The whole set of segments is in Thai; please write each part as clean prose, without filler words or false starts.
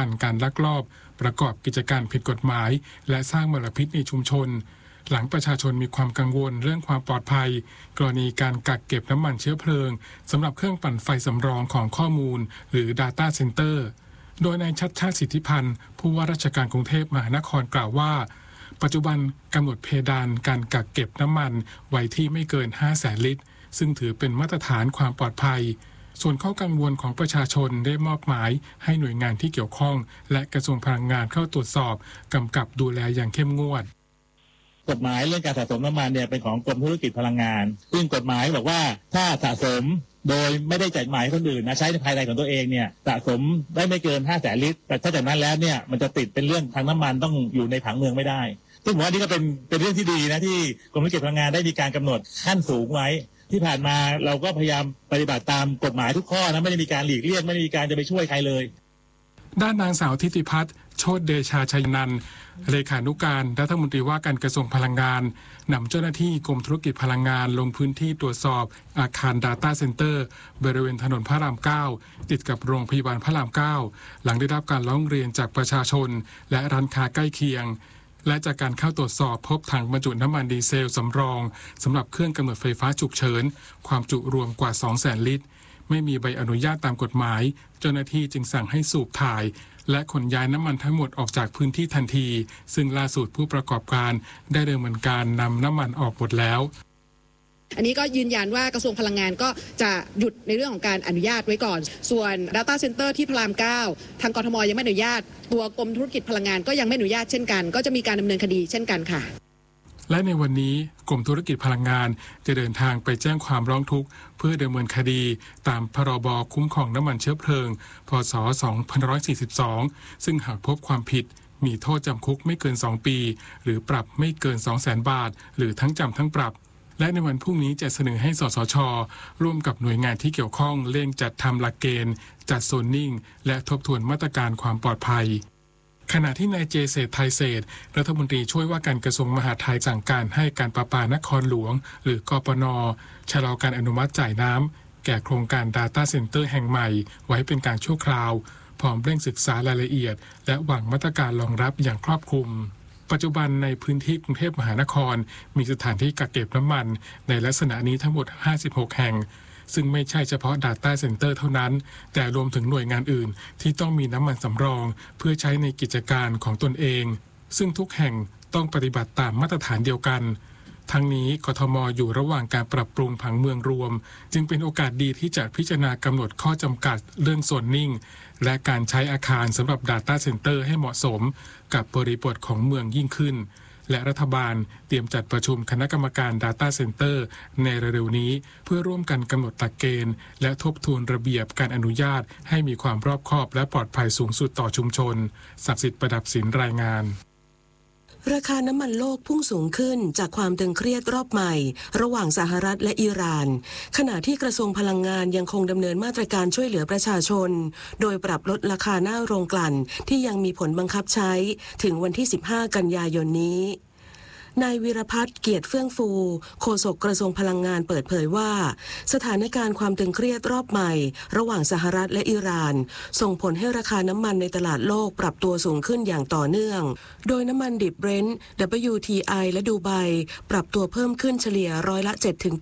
กันการลักลอบประกอบกิจการผิดกฎหมายและสร้างมลพิษในชุมชนหลังประชาชนมีความกังวลเรื่องความปลอดภัยกรณีการกักเก็บน้ำมันเชื้อเพลิงสำหรับเครื่องปั่นไฟสำรองของข้อมูลหรือ Data Center โดยนายชัชชาติสิทธิพันธ์ผู้ว่าราชการกรุงเทพมหานครกล่าวว่าปัจจุบันกำหนดเพดานการกักเก็บน้ำมันไว้ที่ไม่เกิน 500,000 ลิตรซึ่งถือเป็นมาตรฐานความปลอดภัยส่วนข้อกังวลของประชาชนได้มอบหมายให้หน่วยงานที่เกี่ยวข้องและกระทรวงพลังงานเข้าตรวจสอบกำกับดูแลอย่างเข้มงวดกฎหมายเรื่องการสะสมน้ำมันเนี่ยเป็นของกรมธุรกิจพลังงานซึ่งกฎหมายบอกว่าถ้าสะสมโดยไม่ได้จ่ายหมายคนอื่นนะใช้ในภายในของตัวเองเนี่ยสะสมได้ไม่เกิน 500,000 ลิตรแต่ถ้าจากนั้นแล้วเนี่ยมันจะติดเป็นเรื่องทางน้ำมันต้องอยู่ในผังเมืองไม่ได้ซึ่งผมว่านี่ก็เป็นเรื่องที่ดีนะที่กรมธุรกิจพลังงานได้มีการกำหนดขั้นสูงไว้ที่ผ่านมาเราก็พยายามปฏิบัติตามกฎหมายทุกข้อนะไม่ได้มีการหลีกเลี่ยงไม่ได้มีการจะไปช่วยใครเลยด้านนางสาวทิติพัฒน์โชติเดชาชัยนันท์เลขานุการรัฐมนตรีว่าการกระทรวงพลังงานนำเจ้าหน้าที่กรมธุรกิจพลังงานลงพื้นที่ตรวจสอบอาคาร Data Center บริเวณถนนพระราม 9 ติดกับโรงพยาบาลพระราม 9 หลังได้รับการร้องเรียนจากประชาชนและร้านค้าใกล้เคียงและจากการเข้าตรวจสอบพบถังบรรจุน้ำมันดีเซลสำรองสำหรับเครื่องกำเนิดไฟฟ้าฉุกเฉินความจุรวมกว่า 200,000 ลิตรไม่มีใบอนุญาตตามกฎหมายเจ้าหน้าที่จึงสั่งให้สูบถ่ายและขนย้ายน้ำมันทั้งหมดออกจากพื้นที่ทันทีซึ่งล่าสุดผู้ประกอบการได้ดำเนินการนำน้ำมันออกหมดแล้วอันนี้ก็ยืนยันว่ากระทรวงพลังงานก็จะหยุดในเรื่องของการอนุญาตไว้ก่อนส่วน Data Center ที่พระราม 9 ทางกทมยังไม่อนุญาตตัวกรมธุรกิจพลังงานก็ยังไม่อนุญาตเช่นกันก็จะมีการดำเนินคดีเช่นกันค่ะและในวันนี้กรมธุรกิจพลังงานจะเดินทางไปแจ้งความร้องทุกข์เพื่อดำเนินคดีตามพรบคุ้มครองน้ำมันเชื้อเพลิงพ.ศ. 2542ซึ่งหากพบความผิดมีโทษจำคุกไม่เกิน2 ปีหรือปรับไม่เกิน 200,000 บาทหรือทั้งจำทั้งปรับและในวันพรุ่งนี้จะเสนอให้สสช.ร่วมกับหน่วยงานที่เกี่ยวข้องเร่งจัดทำหลักเกณฑ์จัดโซนนิ่งและทบทวนมาตรการความปลอดภัยขณะที่นายเจเศรษฐ์ไทยเศรษฐ์รัฐมนตรีช่วยว่าการกระทรวงมหาดไทยสั่งการให้การประปานครหลวงหรือกปน.ชะลอการอนุมัติจ่ายน้ำแก่โครงการ Data Center แห่งใหม่ไว้เป็นการชั่วคราวพร้อมเร่งศึกษารายละเอียดและวางมาตรการรองรับอย่างครอบคลุมปัจจุบันในพื้นที่กรุงเทพมหานครมีสถานที่กักเก็บน้ำมันในลักษณะนี้ทั้งหมด56 แห่งซึ่งไม่ใช่เฉพาะ Data Center เท่านั้นแต่รวมถึงหน่วยงานอื่นที่ต้องมีน้ำมันสำรองเพื่อใช้ในกิจการของตนเองซึ่งทุกแห่งต้องปฏิบัติตามมาตรฐานเดียวกันทั้งนี้กทม.อยู่ระหว่างการปรับปรุงผังเมืองรวมจึงเป็นโอกาสดีที่จะพิจารณากำหนดข้อจำกัดเรื่องโซนนิ่งและการใช้อาคารสำหรับ Data Center ให้เหมาะสมกับบริบทของเมืองยิ่งขึ้นและรัฐบาลเตรียมจัดประชุมคณะกรรมการ Data Center ในเร็วๆนี้เพื่อร่วมกันกำหนดหลักเกณฑ์และทบทวนระเบียบการอนุญาตให้มีความรอบคอบและปลอดภัยสูงสุดต่อชุมชนศักดิ์สิทธิ์ประดับศิลป์รายงานราคาน้ำมันโลกพุ่งสูงขึ้นจากความตึงเครียดรอบใหม่ระหว่างสหรัฐและอิหร่านขณะที่กระทรวงพลังงานยังคงดำเนินมาตรการช่วยเหลือประชาชนโดยปรับลดราคาหน้าโรงกลั่นที่ยังมีผลบังคับใช้ถึงวันที่15 กันยายนนี้ นายวีรพัฒน์เกียรติเฟื่องฟูโฆษกกระทรวงพลังงานเปิดเผยว่าสถานการณ์ความตึงเครียดรอบใหม่ระหว่างสหรัฐและอิหร่านส่งผลให้ราคาน้ำมันในตลาดโลกปรับตัวสูงขึ้นอย่างต่อเนื่องโดยน้ำมันดิบเบรนท์ WTI และดูไบปรับตัวเพิ่มขึ้นเฉลี่ยร้อยละ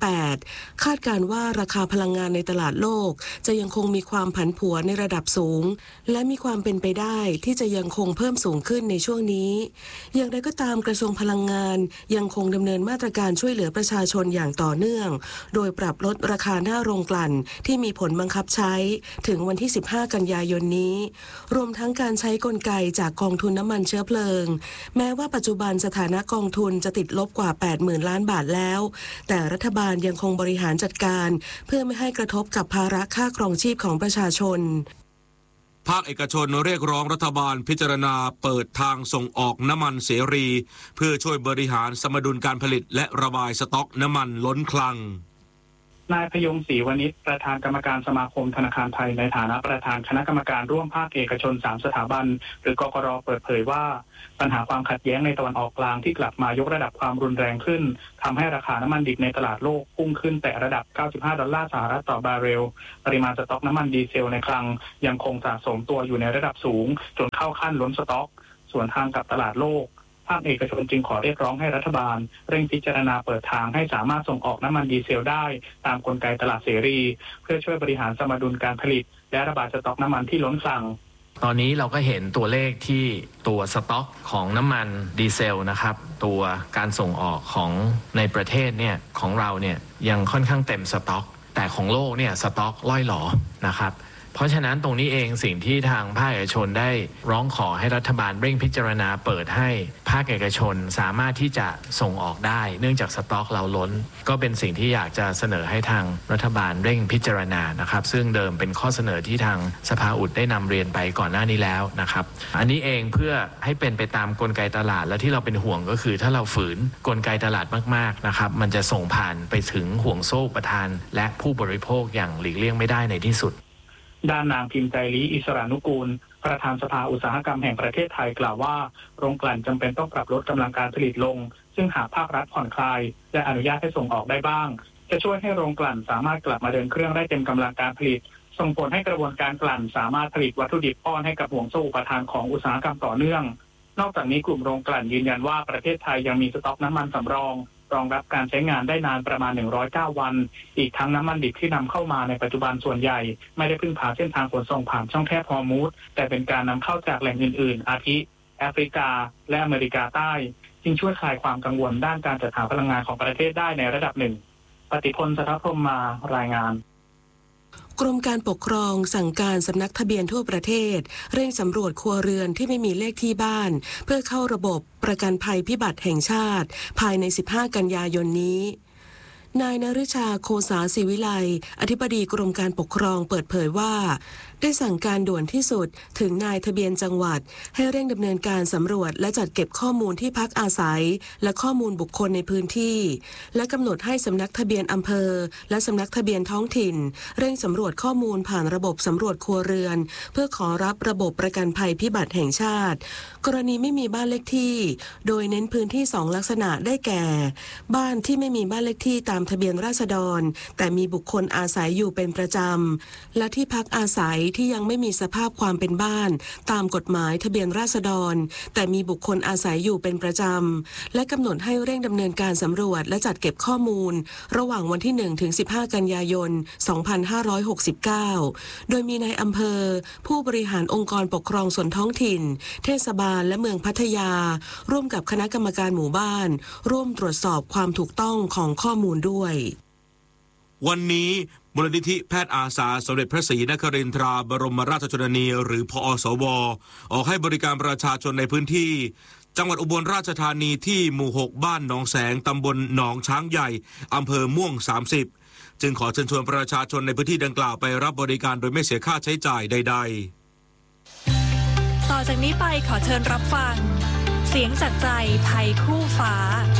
7-8 คาดการว่าราคาพลังงานในตลาดโลกจะยังคงมีความผันผวนในระดับสูงและมีความเป็นไปได้ที่จะยังคงเพิ่มสูงขึ้นในช่วงนี้อย่างไรก็ตามกระทรวงพลังงานยังคงดำเนินมาตรการช่วยเหลือประชาชนอย่างต่อเนื่องโดยปรับลดราคาหน้าโรงกลั่นที่มีผลบังคับใช้ถึงวันที่15 กันยายนนี้รวมทั้งการใช้กลไกจากกองทุนน้ำมันเชื้อเพลิงแม้ว่าปัจจุบันสถานะกองทุนจะติดลบกว่า 80,000 ล้านบาทแล้วแต่รัฐบาลยังคงบริหารจัดการเพื่อไม่ให้กระทบกับภาระค่าครองชีพของประชาชนภาคเอกชนเรียกร้องรัฐบาลพิจารณาเปิดทางส่งออกน้ำมันเสรีเพื่อช่วยบริหารสมดุลการผลิตและระบายสต็อกน้ำมันล้นคลังนายพยงศรีวณิชประธานกรรมการสมาคมธนาคารไทยในฐานะประธานคณะกรรมการร่วมภาคเอกชน3สถาบันหรือกกร.เปิดเผยว่าปัญหาความขัดแย้งในตะวันออกกลางที่กลับมายกระดับความรุนแรงขึ้นทำให้ราคาน้ำมันดิบในตลาดโลกพุ่งขึ้นแต่ระดับ$95ต่อบาร์เรลปริมาณสต็อกน้ำมันดีเซลในคลังยังคงสะสมตัวอยู่ในระดับสูงจนเข้าขั้นล้นสต็อกส่วนทางกับตลาดโลกภาคเอกชนจึงขอเรียกร้องให้รัฐบาลเร่งพิจารณาเปิดทางให้สามารถส่งออกน้ำมันดีเซลได้ตามกลไกตลาดเสรีเพื่อช่วยบริหารสมดุลการผลิตและระบายสต็อกน้ำมันที่ล้นคลังตอนนี้เราก็เห็นตัวเลขที่ตัวสต็อกของน้ำมันดีเซลนะครับตัวการส่งออกของในประเทศเนี่ยของเราเนี่ยยังค่อนข้างเต็มสต็อกแต่ของโลกเนี่ยสต็อกล่อยหลอนะครับเพราะฉะนั้นตรงนี้เองสิ่งที่ทางภาคเอกชนได้ร้องขอให้รัฐบาลเร่งพิจารณาเปิดให้ภาคเอกชนสามารถที่จะส่งออกได้เนื่องจากสต็อกเราล้นก็เป็นสิ่งที่อยากจะเสนอให้ทางรัฐบาลเร่งพิจารณานะครับซึ่งเดิมเป็นข้อเสนอที่ทางสภาอุดได้นำเรียนไปก่อนหน้านี้แล้วนะครับอันนี้เองเพื่อให้เป็นไปตามกลไกตลาดและที่เราเป็นห่วงก็คือถ้าเราฝืนกลไกตลาดมากๆนะครับมันจะส่งผ่านไปถึงห่วงโซ่อุปทานและผู้บริโภคอย่างหลีกเลี่ยงไม่ได้ในที่สุดด้านนางพิมพ์ใจลีอิสรานุกูลประธานสภาอุตสาหกรรมแห่งประเทศไทยกล่าวว่าโรงกลั่นจำเป็นต้องปรับลดกำลังการผลิตลงซึ่งหากภาครัฐผ่อนคลายและอนุญาตให้ส่งออกได้บ้างจะช่วยให้โรงกลั่นสามารถกลับมาเดินเครื่องได้เต็มกำลังการผลิตส่งผลให้กระบวนการกลั่นสามารถผลิตวัตถุดิบป้อนให้กับห่วงโซ่อุปทานของอุตสาหกรรมต่อเนื่องนอกจากนี้กลุ่มโรงกลั่นยืนยันว่าประเทศไทยยังมีสต็อกน้ำมันสำรองรองรับการใช้งานได้นานประมาณ109วันอีกทั้งน้ำมันดิบที่นำเข้ามาในปัจจุบันส่วนใหญ่ไม่ได้พึ่งพาเส้นทางขนส่งผ่านช่องแคบฮอร์มุซแต่เป็นการนำเข้าจากแหล่งอื่นๆอาทิแอฟริกาและอเมริกาใต้จึงช่วยคลายความกังวลด้านการจัดหาพลังงานของประเทศได้ในระดับหนึ่งปฏิพล สัทธพรหมมารายงานกรมการปกครองสั่งการสำนักทะเบียนทั่วประเทศเร่งสำรวจครัวเรือนที่ไม่มีเลขที่บ้านเพื่อเข้าระบบประกันภัยพิบัติแห่งชาติภายใน15กันยายนนี้นายนฤชาโคสาศิวิไลอธิบดีกรมการปกครองเปิดเผยว่าได้สั่งการด่วนที่สุดถึงนายทะเบียนจังหวัดให้เร่งดำเนินการสำรวจและจัดเก็บข้อมูลที่พักอาศัยและข้อมูลบุคคลในพื้นที่และกำหนดให้สำนักทะเบียนอำเภอและสำนักทะเบียนท้องถิ่นเร่งสำรวจข้อมูลผ่านระบบสำรวจครัวเรือนเพื่อขอรับระบบประกันภัยพิบัติแห่งชาติกรณีไม่มีบ้านเลขที่โดยเน้นพื้นที่2ลักษณะได้แก่บ้านที่ไม่มีบ้านเลขที่ตามทะเบียนราษฎรแต่มีบุคคลอาศัยอยู่เป็นประจำและที่พักอาศัยที่ยังไม่มีสภาพความเป็นบ้านตามกฎหมายทะเบียนราษฎรแต่มีบุคคลอาศัยอยู่เป็นประจำและกำหนดให้เร่งดำเนินการสำรวจและจัดเก็บข้อมูลระหว่างวันที่1ถึง15กันยายน2569โดยมีนายอำเภอผู้บริหารองค์กรปกครองส่วนท้องถิ่นเทศบาลและเมืองพัทยาร่วมกับคณะกรรมการหมู่บ้านร่วมตรวจสอบความถูกต้องของข้อมูลด้วยวันนี้มูลนิธิแพทย์อาสาสมเด็จพระศรีนครินทราบรมราชชนนีหรือพอสวออกให้บริการประชาชนในพื้นที่จังหวัดอุบลราชธานีที่หมู่6บ้านหนองแสงตำบลหนองช้างใหญ่อำเภอม่วง30จึงขอเชิญชวนประชาชนในพื้นที่ดังกล่าวไปรับบริการโดยไม่เสียค่าใช้จ่ายใดๆต่อจากนี้ไปขอเชิญรับฟังเสียงจากใจไทยคู่ฟ้า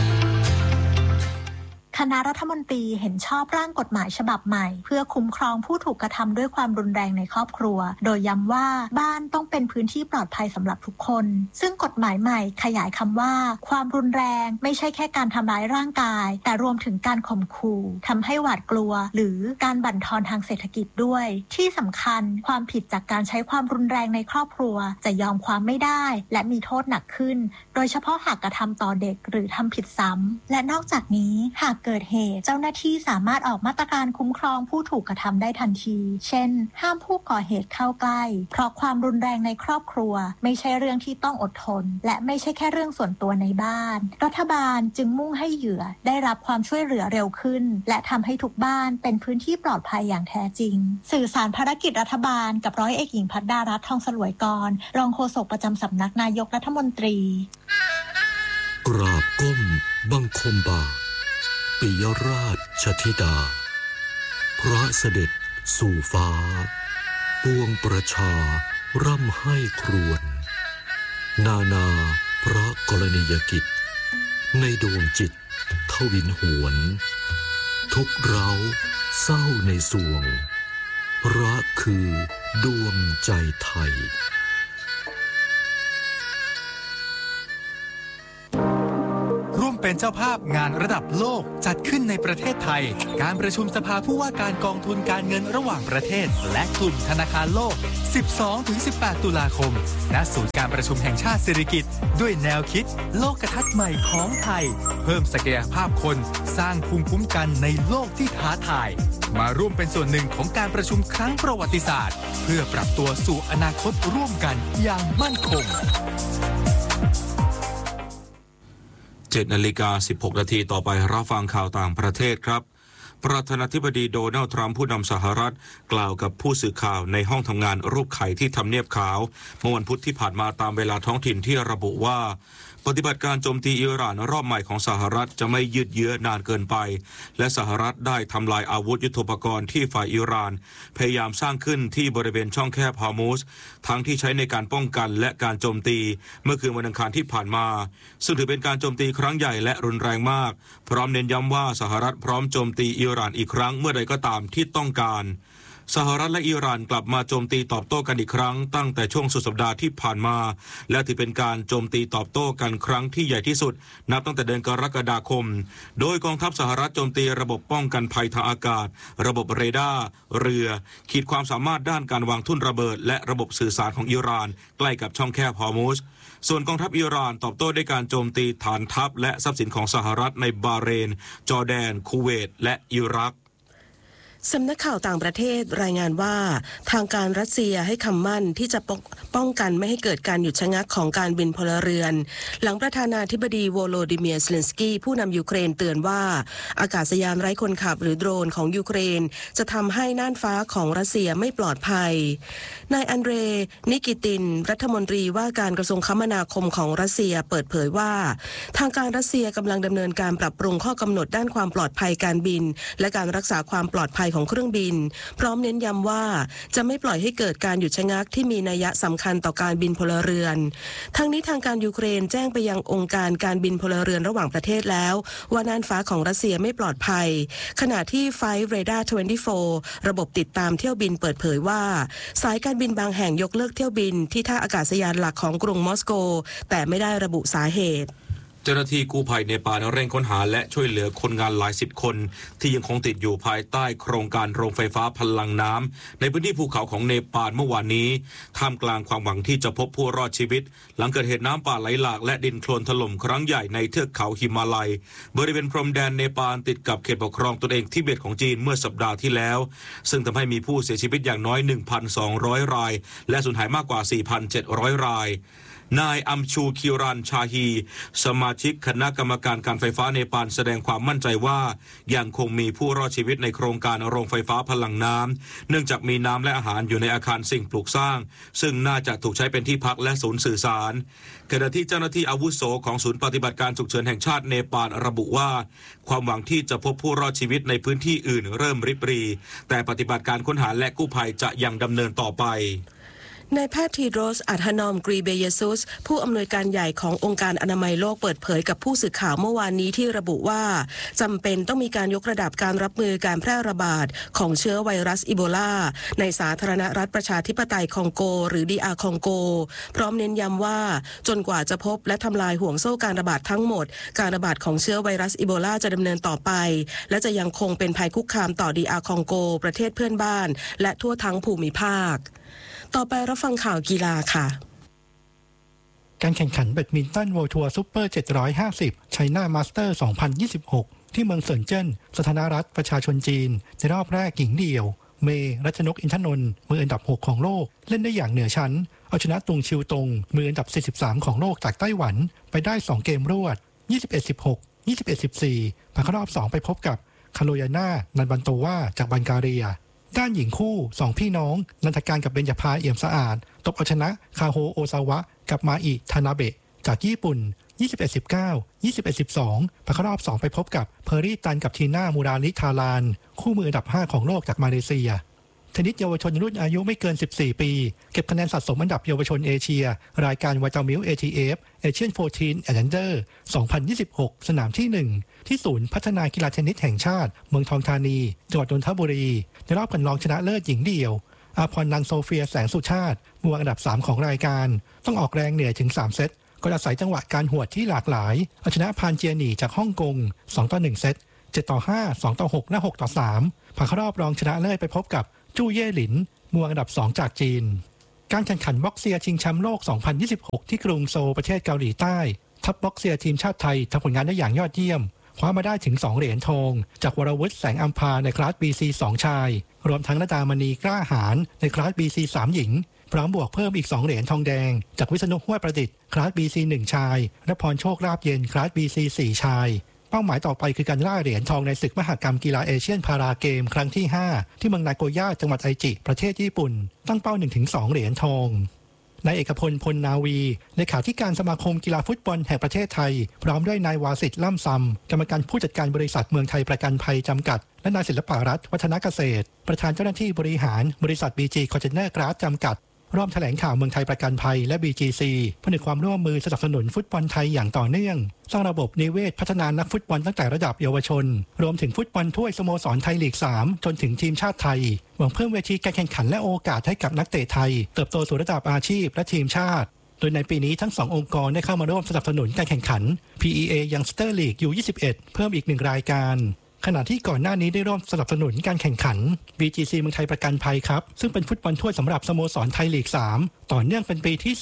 คณะรัฐมนตรีเห็นชอบร่างกฎหมายฉบับใหม่เพื่อคุ้มครองผู้ถูกกระทำด้วยความรุนแรงในครอบครัวโดยย้ำว่าบ้านต้องเป็นพื้นที่ปลอดภัยสำหรับทุกคนซึ่งกฎหมายใหม่ขยายคำว่าความรุนแรงไม่ใช่แค่การทำร้ายร่างกายแต่รวมถึงการข่มขู่ทำให้หวาดกลัวหรือการบั่นทอนทางเศรษฐกิจด้วยที่สำคัญความผิดจากการใช้ความรุนแรงในครอบครัวจะยอมความไม่ได้และมีโทษหนักขึ้นโดยเฉพาะหากกระทำต่อเด็กหรือทำผิดซ้ำและนอกจากนี้หากเกิดเหตุเจ้าหน้าที่สามารถออกมาตรการคุ้มครองผู้ถูกกระทำได้ทันทีเช่นห้ามผู้ก่อเหตุเข้าใกล้เพราะความรุนแรงในครอบครัวไม่ใช่เรื่องที่ต้องอดทนและไม่ใช่แค่เรื่องส่วนตัวในบ้านรัฐบาลจึงมุ่งให้เหยื่อได้รับความช่วยเหลือเร็วขึ้นและทำให้ทุกบ้านเป็นพื้นที่ปลอดภัยอย่างแท้จริงสื่อสารภารกิจรัฐบาลกับร้อยเอกหญิงภัทรดารัตน์ทองสลวยกรรองโฆษกประจำสำนักนายกรัฐมนตรีกราบก้มบังคมบาทปิยราชธิดาพระเสด็จสู่ฟ้าปวงประชาร่ำให้ครวญนานาพระกรณียกิจในดวงจิตทวินหวนทุกเร้าเศร้าในสวงรักคือดวงใจไทยร่วมเป็นเจ้าภาพงานระดับโลกจัดขึ้นในประเทศไทยการประชุมสภาผู้ว่าการกองทุนการเงินระหว่างประเทศและกลุ่มธนาคารโลก 12-18 ตุลาคมณศูนย์การประชุมแห่งชาติสิริกิติ์ด้วยแนวคิดโลกทัศน์ใหม่ของไทยเพิ่มศักยภาพคนสร้างภูมิคุ้มกันในโลกที่ท้าทายมาร่วมเป็นส่วนหนึ่งของการประชุมครั้งประวัติศาสตร์เพื่อปรับตัวสู่อนาคตร่วมกันอย่างมั่นคง 7:16 นาทีต่อไปรับฟังข่าวต่างประเทศครับประธานาธิบดีโดนัลด์ทรัมป์ผู้นำสหรัฐกล่าวกับผู้สื่อข่าวในห้องทำงานรูปไข่ที่ทำเนียบขาวเมื่อวันพุธที่ผ่านมาตามเวลาท้องถิ่นที่ระบุว่าปฏิบัติการโจมตีอิหร่านรอบใหม่ของสหรัฐจะไม่ยืดเยื้อนานเกินไปและสหรัฐได้ทำลายอาวุธยุทโธปกรณ์ที่ฝ่ายอิหร่านพยายามสร้างขึ้นที่บริเวณช่องแคบฮอร์มุซทั้งที่ใช้ในการป้องกันและการโจมตีเมื่อคืนวันอังคารที่ผ่านมาซึ่งถือเป็นการโจมตีครั้งใหญ่และรุนแรงมากพร้อมเน้นย้ำว่าสหรัฐพร้อมโจมตีอิหร่านอีกครั้งเมื่อใดก็ตามที่ต้องการสหรัฐและอิหร่านกลับมาโจมตีตอบโต้กันอีกครั้งตั้งแต่ช่วงสุดสัปดาห์ที่ผ่านมาและถือเป็นการโจมตีตอบโต้กันครั้งที่ใหญ่ที่สุดนับตั้งแต่เดือนกรกฎาคมโดยกองทัพสหรัฐโจมตีระบบป้องกันภัยทางอากาศระบบเรดาร์เรือขีดความสามารถด้านการวางทุ่นระเบิดและระบบสื่อสารของอิหร่านใกล้กับช่องแคบฮอร์มุซส่วนกองทัพอิหร่านตอบโต้ด้วยการโจมตีฐานทัพและทรัพย์สินของสหรัฐในบาห์เรนจอร์แดนคูเวตและอิรักสำนักข่าวต่างประเทศรายงานว่าทางการรัสเซียให้คำมั่นที่จะป้องกันไม่ให้เกิดการหยุดชะงักของการบินพลเรือนหลังประธานาธิบดีโวโลดิเมียร์ เซเลนสกี้ผู้นำยูเครนเตือนว่าอากาศยานไร้คนขับหรือโดรนของยูเครนจะทำให้น่านฟ้าของรัสเซียไม่ปลอดภัยนายอันเดรนิกิตินรัฐมนตรีว่าการกระทรวงคมนาคมของรัสเซียเปิดเผยว่าทางการรัสเซียกำลังดำเนินการปรับปรุงข้อกำหนดด้านความปลอดภัยการบินและการรักษาความปลอดภัยของเครื่องบินพร้อมเน้นย้ำว่าจะไม่ปล่อยให้เกิดการหยุดชะงักที่มีนัยสำคัญต่อการบินพลเรือนทั้งนี้ทางการยูเครนแจ้งไปยังองค์การการบินพลเรือนระหว่างประเทศแล้วว่าน่านฟ้าของรัสเซียไม่ปลอดภัยขณะที่ Flight Radar 24 ระบบติดตามเที่ยวบินเปิดเผยว่าสายการบินบางแห่งยกเลิกเที่ยวบินที่ท่าอากาศยานหลักของกรุงมอสโกแต่ไม่ได้ระบุสาเหตุเจ้าหน้าที่กู้ภัยเนปาลเร่งค้นหาและช่วยเหลือคนงานหลายสิบคนที่ยังคงติดอยู่ภายใต้โครงการโรงไฟฟ้าพลังน้ำในพื้นที่ภูเขาของเนปาลเมื่อวานนี้ท่ามกลางความหวังที่จะพบผู้รอดชีวิตหลังเกิดเหตุน้ำป่าไหลหลากและดินโคลนถล่มครั้งใหญ่ในเทือกเขาหิมาลัยบริเวณพรมแดนเนปาลติดกับเขตปกครองตนเองทิเบตของจีนเมื่อสัปดาห์ที่แล้วซึ่งทำให้มีผู้เสียชีวิตอย่างน้อย 1,200 รายและสูญหายมากกว่า 4,700 รายนายอัมชูคิรันชาฮีสมาชิกคณะกรรมการการไฟฟ้าเนปาลแสดงความมั่นใจว่ายังคงมีผู้รอดชีวิตในโครงการโรงไฟฟ้าพลังน้ำเนื่องจากมีน้ำและอาหารอยู่ในอาคารสิ่งปลูกสร้างซึ่งน่าจะถูกใช้เป็นที่พักและศูนย์สื่อสารขณะที่เจ้าหน้าที่อาวุโสของศูนย์ปฏิบัติการฉุกเฉินแห่งชาติเนปาลระบุว่าความหวังที่จะพบผู้รอดชีวิตในพื้นที่อื่นเริ่มริบหรี่แต่ปฏิบัติการค้นหาและกู้ภัยจะยังดำเนินต่อไปนายแพทย์ทีโดรส อัธานอม กรีเบเยซุสผู้อำนวยการใหญ่ขององค์การอนามัยโลกเปิดเผยกับผู้สื่อข่าวเมื่อวานนี้ที่ระบุว่าจำเป็นต้องมีการยกระดับการรับมือการแพร่ระบาดของเชื้อไวรัสอีโบลาในสาธารณรัฐประชาธิปไตยคองโกหรือDRคองโกพร้อมเน้นย้ำว่าจนกว่าจะพบและทำลายห่วงโซ่การระบาดทั้งหมดการระบาดของเชื้อไวรัสอีโบลาจะดำเนินต่อไปและจะยังคงเป็นภัยคุกคามต่อDRคองโกประเทศเพื่อนบ้านและทั่วทั้งภูมิภาคต่อไปรับฟังข่าวกีฬาค่ะการแข่งขันแบดมินตัน World Tour Super 750 China Master 2026 ที่เมืองเซินเจิ้นสาธารณรัฐประชาชนจีนในรอบแรกหญิงเดี่ยวเมย์รัชนกอินทนนท์มืออันดับ 6 ของโลกเล่นได้อย่างเหนือชั้นเอาชนะตุงชิวตงมืออันดับ 43 ของโลกจากไต้หวันไปได้ 2 เกมรวด 21-16 21-14 ผ่านเข้ารอบ 2 ไปพบกับคาโลยาน่านันบันโตวาจากบัลแกเรียด้านหญิงคู่2พี่น้องนันทการกับเบญจภาเอี่ยมสะอาดตบเอาชนะคาโฮโอซาวะกับมาอิทานาเบะจากญี่ปุ่น 21-19 21-12 ผ่านเข้ารอบ 2 ไปพบกับเพอร์รี่ตันกับทีน่ามูราลิทารานคู่มืออันดับ 5 ของโลกจากมาเลเซียเทนนิสเยาวชนรุ่นอายุไม่เกิน 14 ปี เก็บคะแนนสะสมอันดับเยาวชนเอเชียรายการวาตามิล ATF Asian 14 Under 2026 สนามที่ 1 ที่ศูนย์พัฒนากีฬาเทนนิสแห่งชาติเมืองทองธานีจังหวัดนนทบุรีในรอบกันรองชนะเลิศหญิงเดี่ยวอาพรนันโซเฟียแสงสุชาติมืออันดับ 3 ของรายการต้องออกแรงเหนื่อยถึง 3 เซตก็อาศัยจังหวะการหวดที่หลากหลายเอาชนะพานเจียหนี่จากฮ่องกง 2-1 เซต 7-5 2-6 และ 6-3 ผ่านเข้ารอบรองชนะเลิศไปพบกับจู้เย่หลินมืออันดับ 2 จากจีนการแข่งขันบ็อกเซียชิงแชมป์โลก 2026 ที่กรุงโซลประเทศเกาหลีใต้ทัพบ็อกเซียทีมชาติไทยทำผลงานได้อย่างยอดเยี่ยมคว้ามาได้ถึง 2 เหรียญทองจากวรวุฒิแสงอัมพาในคลาส BC 2 ชายรวมทั้งณดามณีกล้าหาญในคลาส BC 3 หญิงพร้อมบวกเพิ่มอีก 2 เหรียญทองแดงจากวิษณุห้วยประดิษฐ์คลาส BC 1 ชายและพรโชคราบเย็นคลาส BC 4 ชายเป้าหมายต่อไปคือการล่าเหรียญทองในศึกมหกรรมกีฬาเอเชียนพาราเกมครั้งที่ 5 ที่เมืองนาโกย่าจังหวัดไอจิประเทศญี่ปุ่นตั้งเป้า 1-2 เหรียญทองนายเอกพล พลนาวีเลขาธิการสมาคมกีฬาฟุตบอลแห่งประเทศไทยพร้อมด้วยนายวาสิทธิ์ล่ำซำกรรมการผู้จัดการบริษัทเมืองไทยประกันภัยจำกัดและนายศิลปรัตน์วัฒนเกษตรประธานเจ้าหน้าที่บริหารบริษัท BG Container Glass จำกัดร่วมแถลงข่าวเมืองไทยประกันภัยและ BGC ผนึกความร่วมมือสนับสนุนฟุตบอลไทยอย่างต่อเนื่องสร้างระบบนิเวศพัฒนานักฟุตบอลตั้งแต่ระดับเยาวชนรวมถึงฟุตบอลถ้วยสโมสรไทยลีก 3 จนถึงทีมชาติไทยหวังเพิ่มเวทีการแข่งขันและโอกาสให้กับนักเตะไทยเติบโตสู่ระดับอาชีพและทีมชาติโดยในปีนี้ทั้ง2องค์กรได้เข้ามาร่วมสนับสนุนการแข่งขัน PEA Youngster League U21 เพิ่มอีก1รายการขณะที่ก่อนหน้านี้ได้ร่วมสนับสนุนการแข่งขัน BGC เมืองไทยประกันภัยครับซึ่งเป็นฟุตบอลถ้วยสำหรับสโมสรไทยลีก 3 ต่อเนื่องเป็นปีที่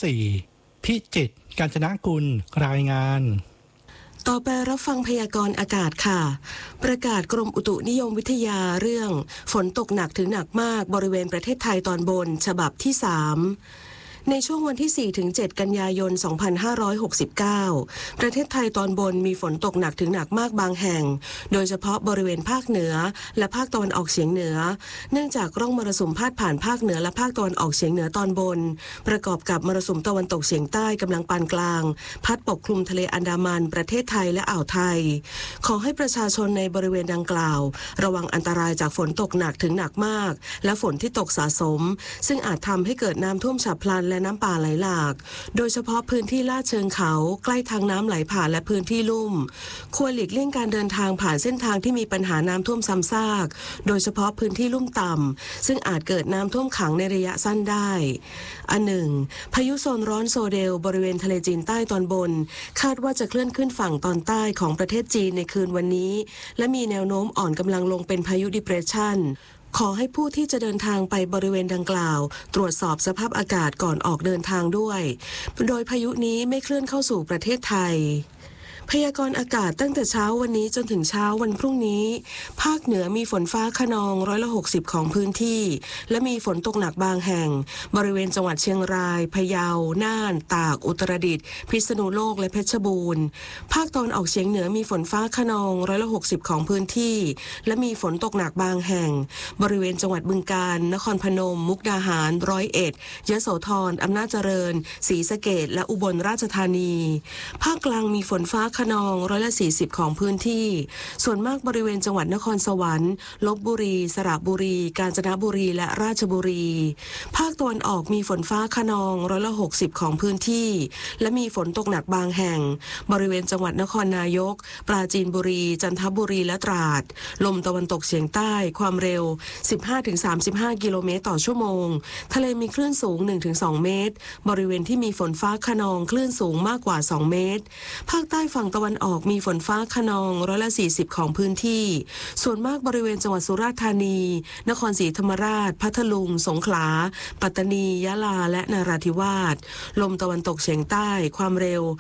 4 พิจิตร กาญจนกุลรายงานต่อไปรับฟังพยากรณ์อากาศค่ะประกาศกรมอุตุนิยมวิทยาเรื่องฝนตกหนักถึงหนักมากบริเวณประเทศไทยตอนบนฉบับที่ 3ในช่วงวันที่ 4-7 กันยายน 2569 ประเทศไทยตอนบนมีฝนตกหนักถึงหนักมากบางแห่งโดยเฉพาะบริเวณภาคเหนือและภาคตะวันออกเฉียงเหนือเนื่องจากร่องมรสุมพาดผ่านภาคเหนือและภาคตะวันออกเฉียงเหนือตอนบนประกอบกับมรสุมตะวันตกเฉียงใต้กำลังปานกลางพัดปกคลุมทะเลอันดามันประเทศไทยและอ่าวไทยขอให้ประชาชนในบริเวณดังกล่าวระวังอันตรายจากฝนตกหนักถึงหนักมากและฝนที่ตกสะสมซึ่งอาจทำให้เกิดน้ำท่วมฉับพลันและน้ำป่าไหลหลากโดยเฉพาะพื้นที่ลาดเชิงเขาใกล้ทางน้ำไหลผ่านและพื้นที่ลุ่มควรหลีกเลี่ยงการเดินทางผ่านเส้นทางที่มีปัญหาน้ำท่วมซ้ำซากโดยเฉพาะพื้นที่ลุ่มต่ำซึ่งอาจเกิดน้ำท่วมขังในระยะสั้นได้อันหนึ่งพายุโซนร้อนโซเดลบริเวณทะเลจีนใต้ตอนบนคาดว่าจะเคลื่อนขึ้นฝั่งตอนใต้ของประเทศจีนในคืนวันนี้และมีแนวโน้มอ่อนกำลังลงเป็นพายุดิเพรสชันขอให้ผู้ที่จะเดินทางไปบริเวณดังกล่าวตรวจสอบสภาพอากาศก่อนออกเดินทางด้วยโดยพายุนี้ไม่เคลื่อนเข้าสู่ประเทศไทยพยากรณ์อากาศตั้งแต่เช้าวันนี้จนถึงเช้าวันพรุ่งนี้ภาคเหนือมีฝนฟ้าคะนอง160ของพื้นที่และมีฝนตกหนักบางแห่งบริเวณจังหวัดเชียงรายพะเยาน่านตากอุตรดิตถ์พิษณุโลกและเพชรบูรณ์ภาคตะวันออกเฉียงเหนือมีฝนฟ้าคะนอง160ของพื้นที่และมีฝนตกหนักบางแห่งบริเวณจังหวัดบึงกาฬนครพนมมุกดาหาร101ยโสธรอำนาจเจริญศรีสะเกษและอุบลราชธานีภาคกลางมีฝนฟ้าคะนอง140ของพื้นที่ส่วนมากบริเวณจังหวัดนครสวรรค์ลพบุรีสระบุรีกาญจนบุรีและราชบุรีภาคตะวันออกมีฝนฟ้าคะนอง160ของพื้นที่และมีฝนตกหนักบางแห่งบริเวณจังหวัดนครนายกปราจีนบุรีจันทบุรีและตราดลมตะวันตกเฉียงใต้ความเร็ว 15-35 กิโลเมตรต่อชั่วโมงทะเลมีคลื่นสูง 1-2 เมตรบริเวณที่มีฝนฟ้าคะนองคลื่นสูงมากกว่า2เมตรภาคใต้ฝั่งตะวันออกมีฝนฟ้าคะนอง140ของพื้นที่ส่วนมากบริเวณจังหวัดสุราษฎร์ธานีนครศรีธรรมราชพัทลุงสงขลาปัตตานียะลาและนราธิวาสลมตะวันตกเฉียงใต้ความเร็ว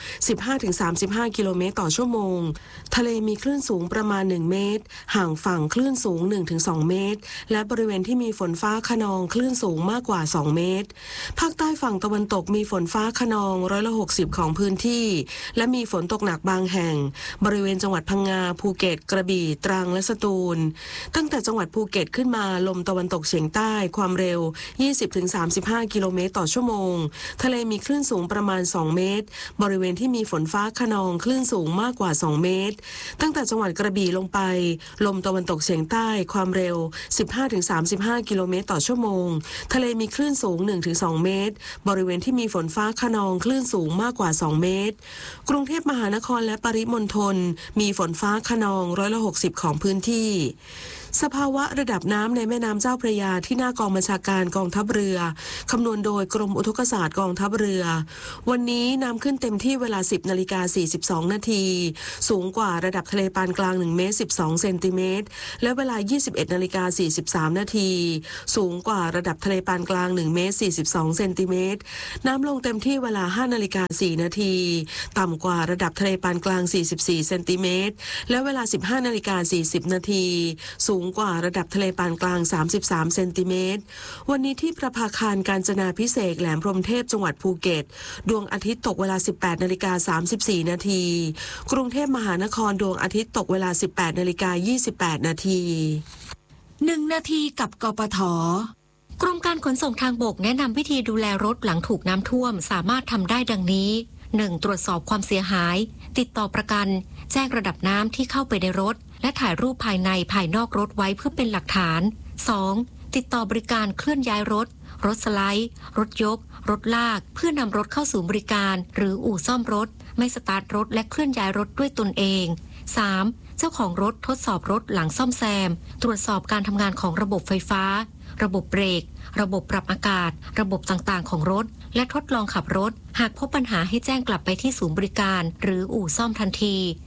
15-35 กิโลเมตรต่อชั่วโมงทะเลมีคลื่นสูงประมาณ1เมตรห่างฝั่งคลื่นสูง 1-2 เมตรและบริเวณที่มีฝนฟ้าคะนองคลื่นสูงมากกว่า2เมตรภาคใต้ฝั่งตะวันตกมีฝนฟ้าคะนอง160ของพื้นที่และมีฝนตกหนักบางแห่งบริเวณจังหวัดพังงาภูเก็ตกระบี่ตรังและสตูลตั้งแต่จังหวัดภูเก็ตขึ้นมาลมตะวันตกเฉียงใต้ความเร็ว 20-35 กิโลเมตรต่อชั่วโมงทะเลมีคลื่นสูงประมาณ2เมตรบริเวณที่มีฝนฟ้าคะนองคลื่นสูงมากกว่า2เมตรตั้งแต่จังหวัดกระบี่ลงไปลมตะวันตกเฉียงใต้ความเร็ว 15-35 กิโลเมตรต่อชั่วโมงทะเลมีคลื่นสูง 1-2 เมตรบริเวณที่มีฝนฟ้าคะนองคลื่นสูงมากกว่า2เมตรกรุงเทพมหานครและปริมณฑลมีฝนฟ้าคะนอง60%ของพื้นที่สภาวะระดับน้ำในแม่น้ำเจ้าพระยาที่หน้ากองบัญชาการกองทัพเรือคำนวณโดยกรมอุทกศาสตร์กองทัพเรือวันนี้น้ำขึ้นเต็มที่เวลา 10:42 นาทีสูงกว่าระดับทะเลปานกลาง1เมตร12เซนติเมตรและเวลา 21:43 นาทีสูงกว่าระดับทะเลปานกลาง1เมตร42เซนติเมตรน้ำลงเต็มที่เวลา 5:04 นาทีต่ำกว่าระดับทะเลปานกลาง44เซนติเมตรและเวลา 15:40 นาทีสูงกว่าระดับทะเลปานกลาง33เซนติเมตรวันนี้ที่ประภาคารกาญจนาภิเษกแหลมพรหมเทพจังหวัดภูเก็ตดวงอาทิตย์ตกเวลา 18:34 นาทีกรุงเทพมหานครดวงอาทิตย์ตกเวลา 18:28 นาที 1 นาทีกับกปท.กรมการขนส่งทางบกแนะนำวิธีดูแลรถหลังถูกน้ำท่วมสามารถทำได้ดังนี้ 1. ตรวจสอบความเสียหายติดต่อประกันแจ้งระดับน้ำที่เข้าไปในรถและถ่ายรูปภายในภายนอกรถไว้เพื่อเป็นหลักฐาน 2. ติดต่อบริการเคลื่อนย้ายรถสไลด์รถยกรถลากเพื่อนำรถเข้าสู่บริการหรืออู่ซ่อมรถไม่สตาร์ทรถและเคลื่อนย้ายรถด้วยตนเอง 3. เจ้าของรถทดสอบรถหลังซ่อมแซมตรวจสอบการทำงานของระบบไฟฟ้าระบบเบรกระบบปรับอากาศระบบต่างๆของรถและทดลองขับรถหากพบปัญหาให้แจ้งกลับไปที่ศูนย์บริการหรืออู่ซ่อมทันที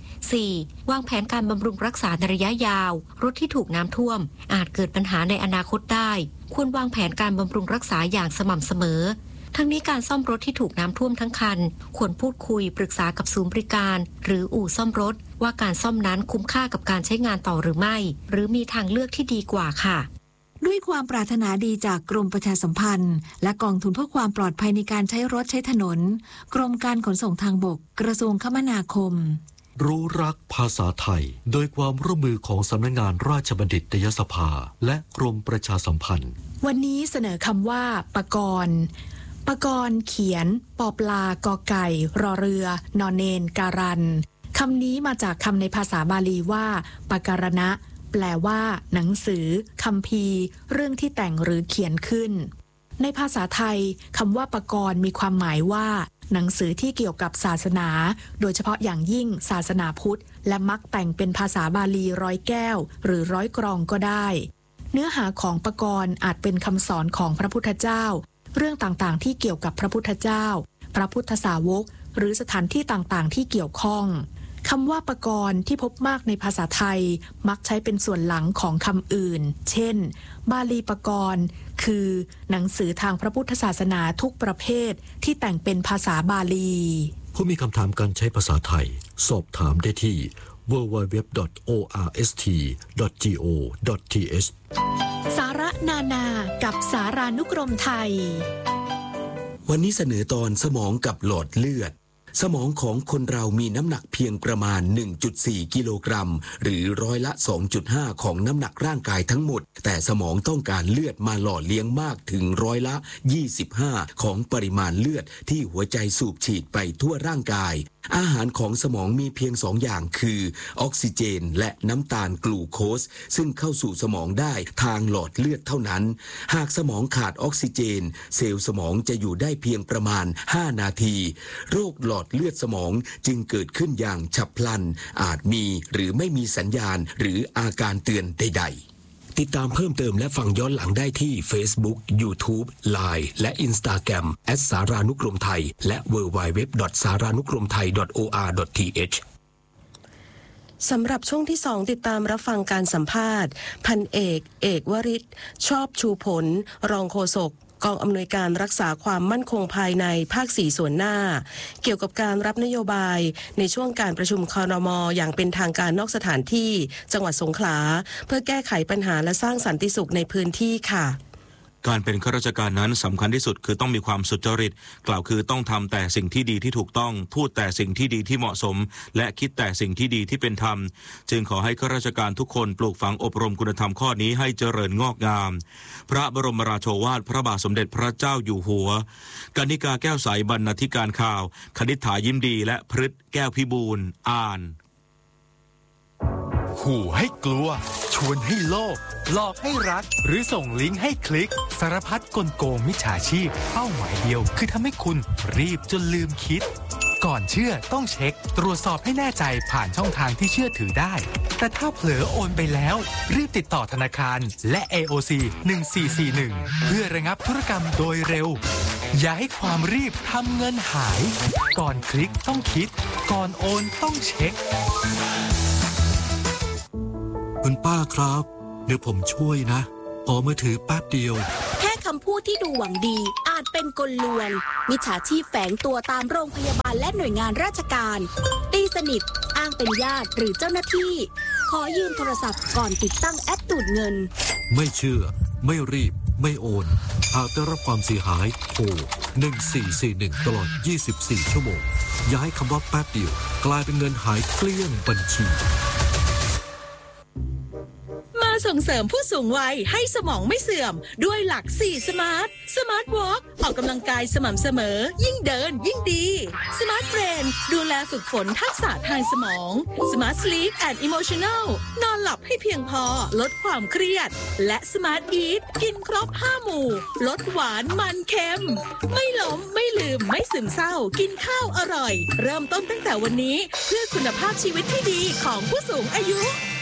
4. วางแผนการบำรุงรักษาในระยะยาวรถที่ถูกน้ำท่วมอาจเกิดปัญหาในอนาคตได้ควรวางแผนการบำรุงรักษาอย่างสม่ำเสมอทั้งนี้การซ่อมรถที่ถูกน้ำท่วมทั้งคันควรพูดคุยปรึกษากับศูนย์บริการหรืออู่ซ่อมรถว่าการซ่อมนั้นคุ้มค่ากับการใช้งานต่อหรือไม่หรือมีทางเลือกที่ดีกว่าค่ะด้วยความปรารถนาดีจากกรมประชาสัมพันธ์และกองทุนเพื่อความปลอดภัยในการใช้รถใช้ถนนกรมการขนส่งทางบกกระทรวงคมนาคมรู้รักภาษาไทยโดยความร่วมมือของสำนักงานราชบัณฑิตยสภาและกรมประชาสัมพันธ์วันนี้เสนอคำว่าปกรณ์เขียนปอปลากอไก่รอเรือนอนเนนการันคำนี้มาจากคำในภาษาบาลีว่าปการณะแปลว่าหนังสือคัมภีร์เรื่องที่แต่งหรือเขียนขึ้นในภาษาไทยคำว่าปกรณ์มีความหมายว่าหนังสือที่เกี่ยวกับศาสนาโดยเฉพาะอย่างยิ่งศาสนาพุทธและมักแต่งเป็นภาษาบาลีร้อยแก้วหรือร้อยกรองก็ได้เนื้อหาของปกรณ์อาจเป็นคำสอนของพระพุทธเจ้าเรื่องต่างๆที่เกี่ยวกับพระพุทธเจ้าพระพุทธสาวกหรือสถานที่ต่างๆที่เกี่ยวข้องคำว่าปกรณ์ที่พบมากในภาษาไทยมักใช้เป็นส่วนหลังของคำอื่นเช่นบาลีปกรณ์คือหนังสือทางพระพุทธศาสนาทุกประเภทที่แต่งเป็นภาษาบาลีผู้มีคำถามการใช้ภาษาไทยสอบถามได้ที่ www.orst.go.th สาระนานากับสารานุกรมไทยวันนี้เสนอตอนสมองกับหลอดเลือดสมองของคนเรามีน้ำหนักเพียงประมาณ 1.4 กิโลกรัมหรือร้อยละ 2.5 ของน้ำหนักร่างกายทั้งหมดแต่สมองต้องการเลือดมาหล่อเลี้ยงมากถึงร้อยละ 25 ของปริมาณเลือดที่หัวใจสูบฉีดไปทั่วร่างกายอาหารของสมองมีเพียง2 อย่างคือออกซิเจนและน้ำตาลกลูโคสซึ่งเข้าสู่สมองได้ทางหลอดเลือดเท่านั้นหากสมองขาดออกซิเจนเซลล์สมองจะอยู่ได้เพียงประมาณ5 นาทีโรคหลอดเลือดสมองจึงเกิดขึ้นอย่างฉับพลันอาจมีหรือไม่มีสัญญาณหรืออาการเตือนใดๆติดตามเพิ่มเติมและฟังย้อนหลังได้ที่ Facebook, YouTube, Line และ Instagram @สารานุกรมไทยและ www.saranukromthai.or.th สำหรับช่วงที่2ติดตามรับฟังการสัมภาษณ์พันเอกวริศชอบชูผลรองโฆษกกองอำนวยการรักษาความมั่นคงภายในภาค4ส่วนหน้าเกี่ยวกับการรับนโยบายในช่วงการประชุมครม.อย่างเป็นทางการนอกสถานที่จังหวัดสงขลาเพื่อแก้ไขปัญหาและสร้างสันติสุขในพื้นที่ค่ะการเป็นข้าราชการนั้นสำคัญที่สุดคือต้องมีความสุจริตกล่าวคือต้องทำแต่สิ่งที่ดีที่ถูกต้องพูดแต่สิ่งที่ดีที่เหมาะสมและคิดแต่สิ่งที่ดีที่เป็นธรรมจึงขอให้ข้าราชการทุกคนปลูกฝังอบรมคุณธรรมข้อนี้ให้เจริญงอกงามพระบรมราโชวาทพระบาทสมเด็จพระเจ้าอยู่หัวกนิกาแก้วใสบรรณาธิการข่าวคณิษฐายิ้มดีและพฤทธิ์แก้วพิบูลอ่านขู่ให้กลัวชวนให้โลภหลอกให้รักหรือส่งลิงก์ให้คลิกสารพัดกลโกงมิจฉาชีพเป้าหมายเดียวคือทำให้คุณรีบจนลืมคิดก่อนเชื่อต้องเช็คตรวจสอบให้แน่ใจผ่านช่องทางที่เชื่อถือได้แต่ถ้าเผลอโอนไปแล้วรีบติดต่อธนาคารและ AOC 1441เพื่อระงับธุรกรรมโดยเร็วอย่าให้ความรีบทำเงินหายก่อนคลิกต้องคิดก่อนโอนต้องเช็คคุณป้าครับเดี๋ยวผมช่วยนะขอมือถือแป๊บเดียวแค่คำพูดที่ดูหวังดีอาจเป็นกลลวงมิจฉาชีพแฝงตัวตามโรงพยาบาลและหน่วยงานราชการตีสนิทอ้างเป็นญาติหรือเจ้าหน้าที่ขอยืมโทรศัพท์ก่อนติดตั้งแอปดูดเงินไม่เชื่อไม่รีบไม่โอนหากได้รับความเสียหายโทร1441ตลอด24ชั่วโมงอย่าให้คำว่าแป๊บเดียวกลายเป็นเงินหายเกลี้ยงบัญชีส่งเสริมผู้สูงวัยให้สมองไม่เสื่อมด้วยหลัก4สมาร์ทวอล์กออกกำลังกายสม่ำเสมอยิ่งเดินยิ่งดีสมาร์ทเบรนดูแลฝึกฝนทักษะทางสมองสมาร์ทสลีปแอนด์อิโมชันแนลนอนหลับให้เพียงพอลดความเครียดและสมาร์ทอีทกินครบ5หมู่ลดหวานมันเค็มไม่ล้มไม่ลืมไม่ซึมเศร้ากินข้าวอร่อยเริ่มต้นตั้งแต่วันนี้เพื่อคุณภาพชีวิตที่ดีของผู้สูงอายุ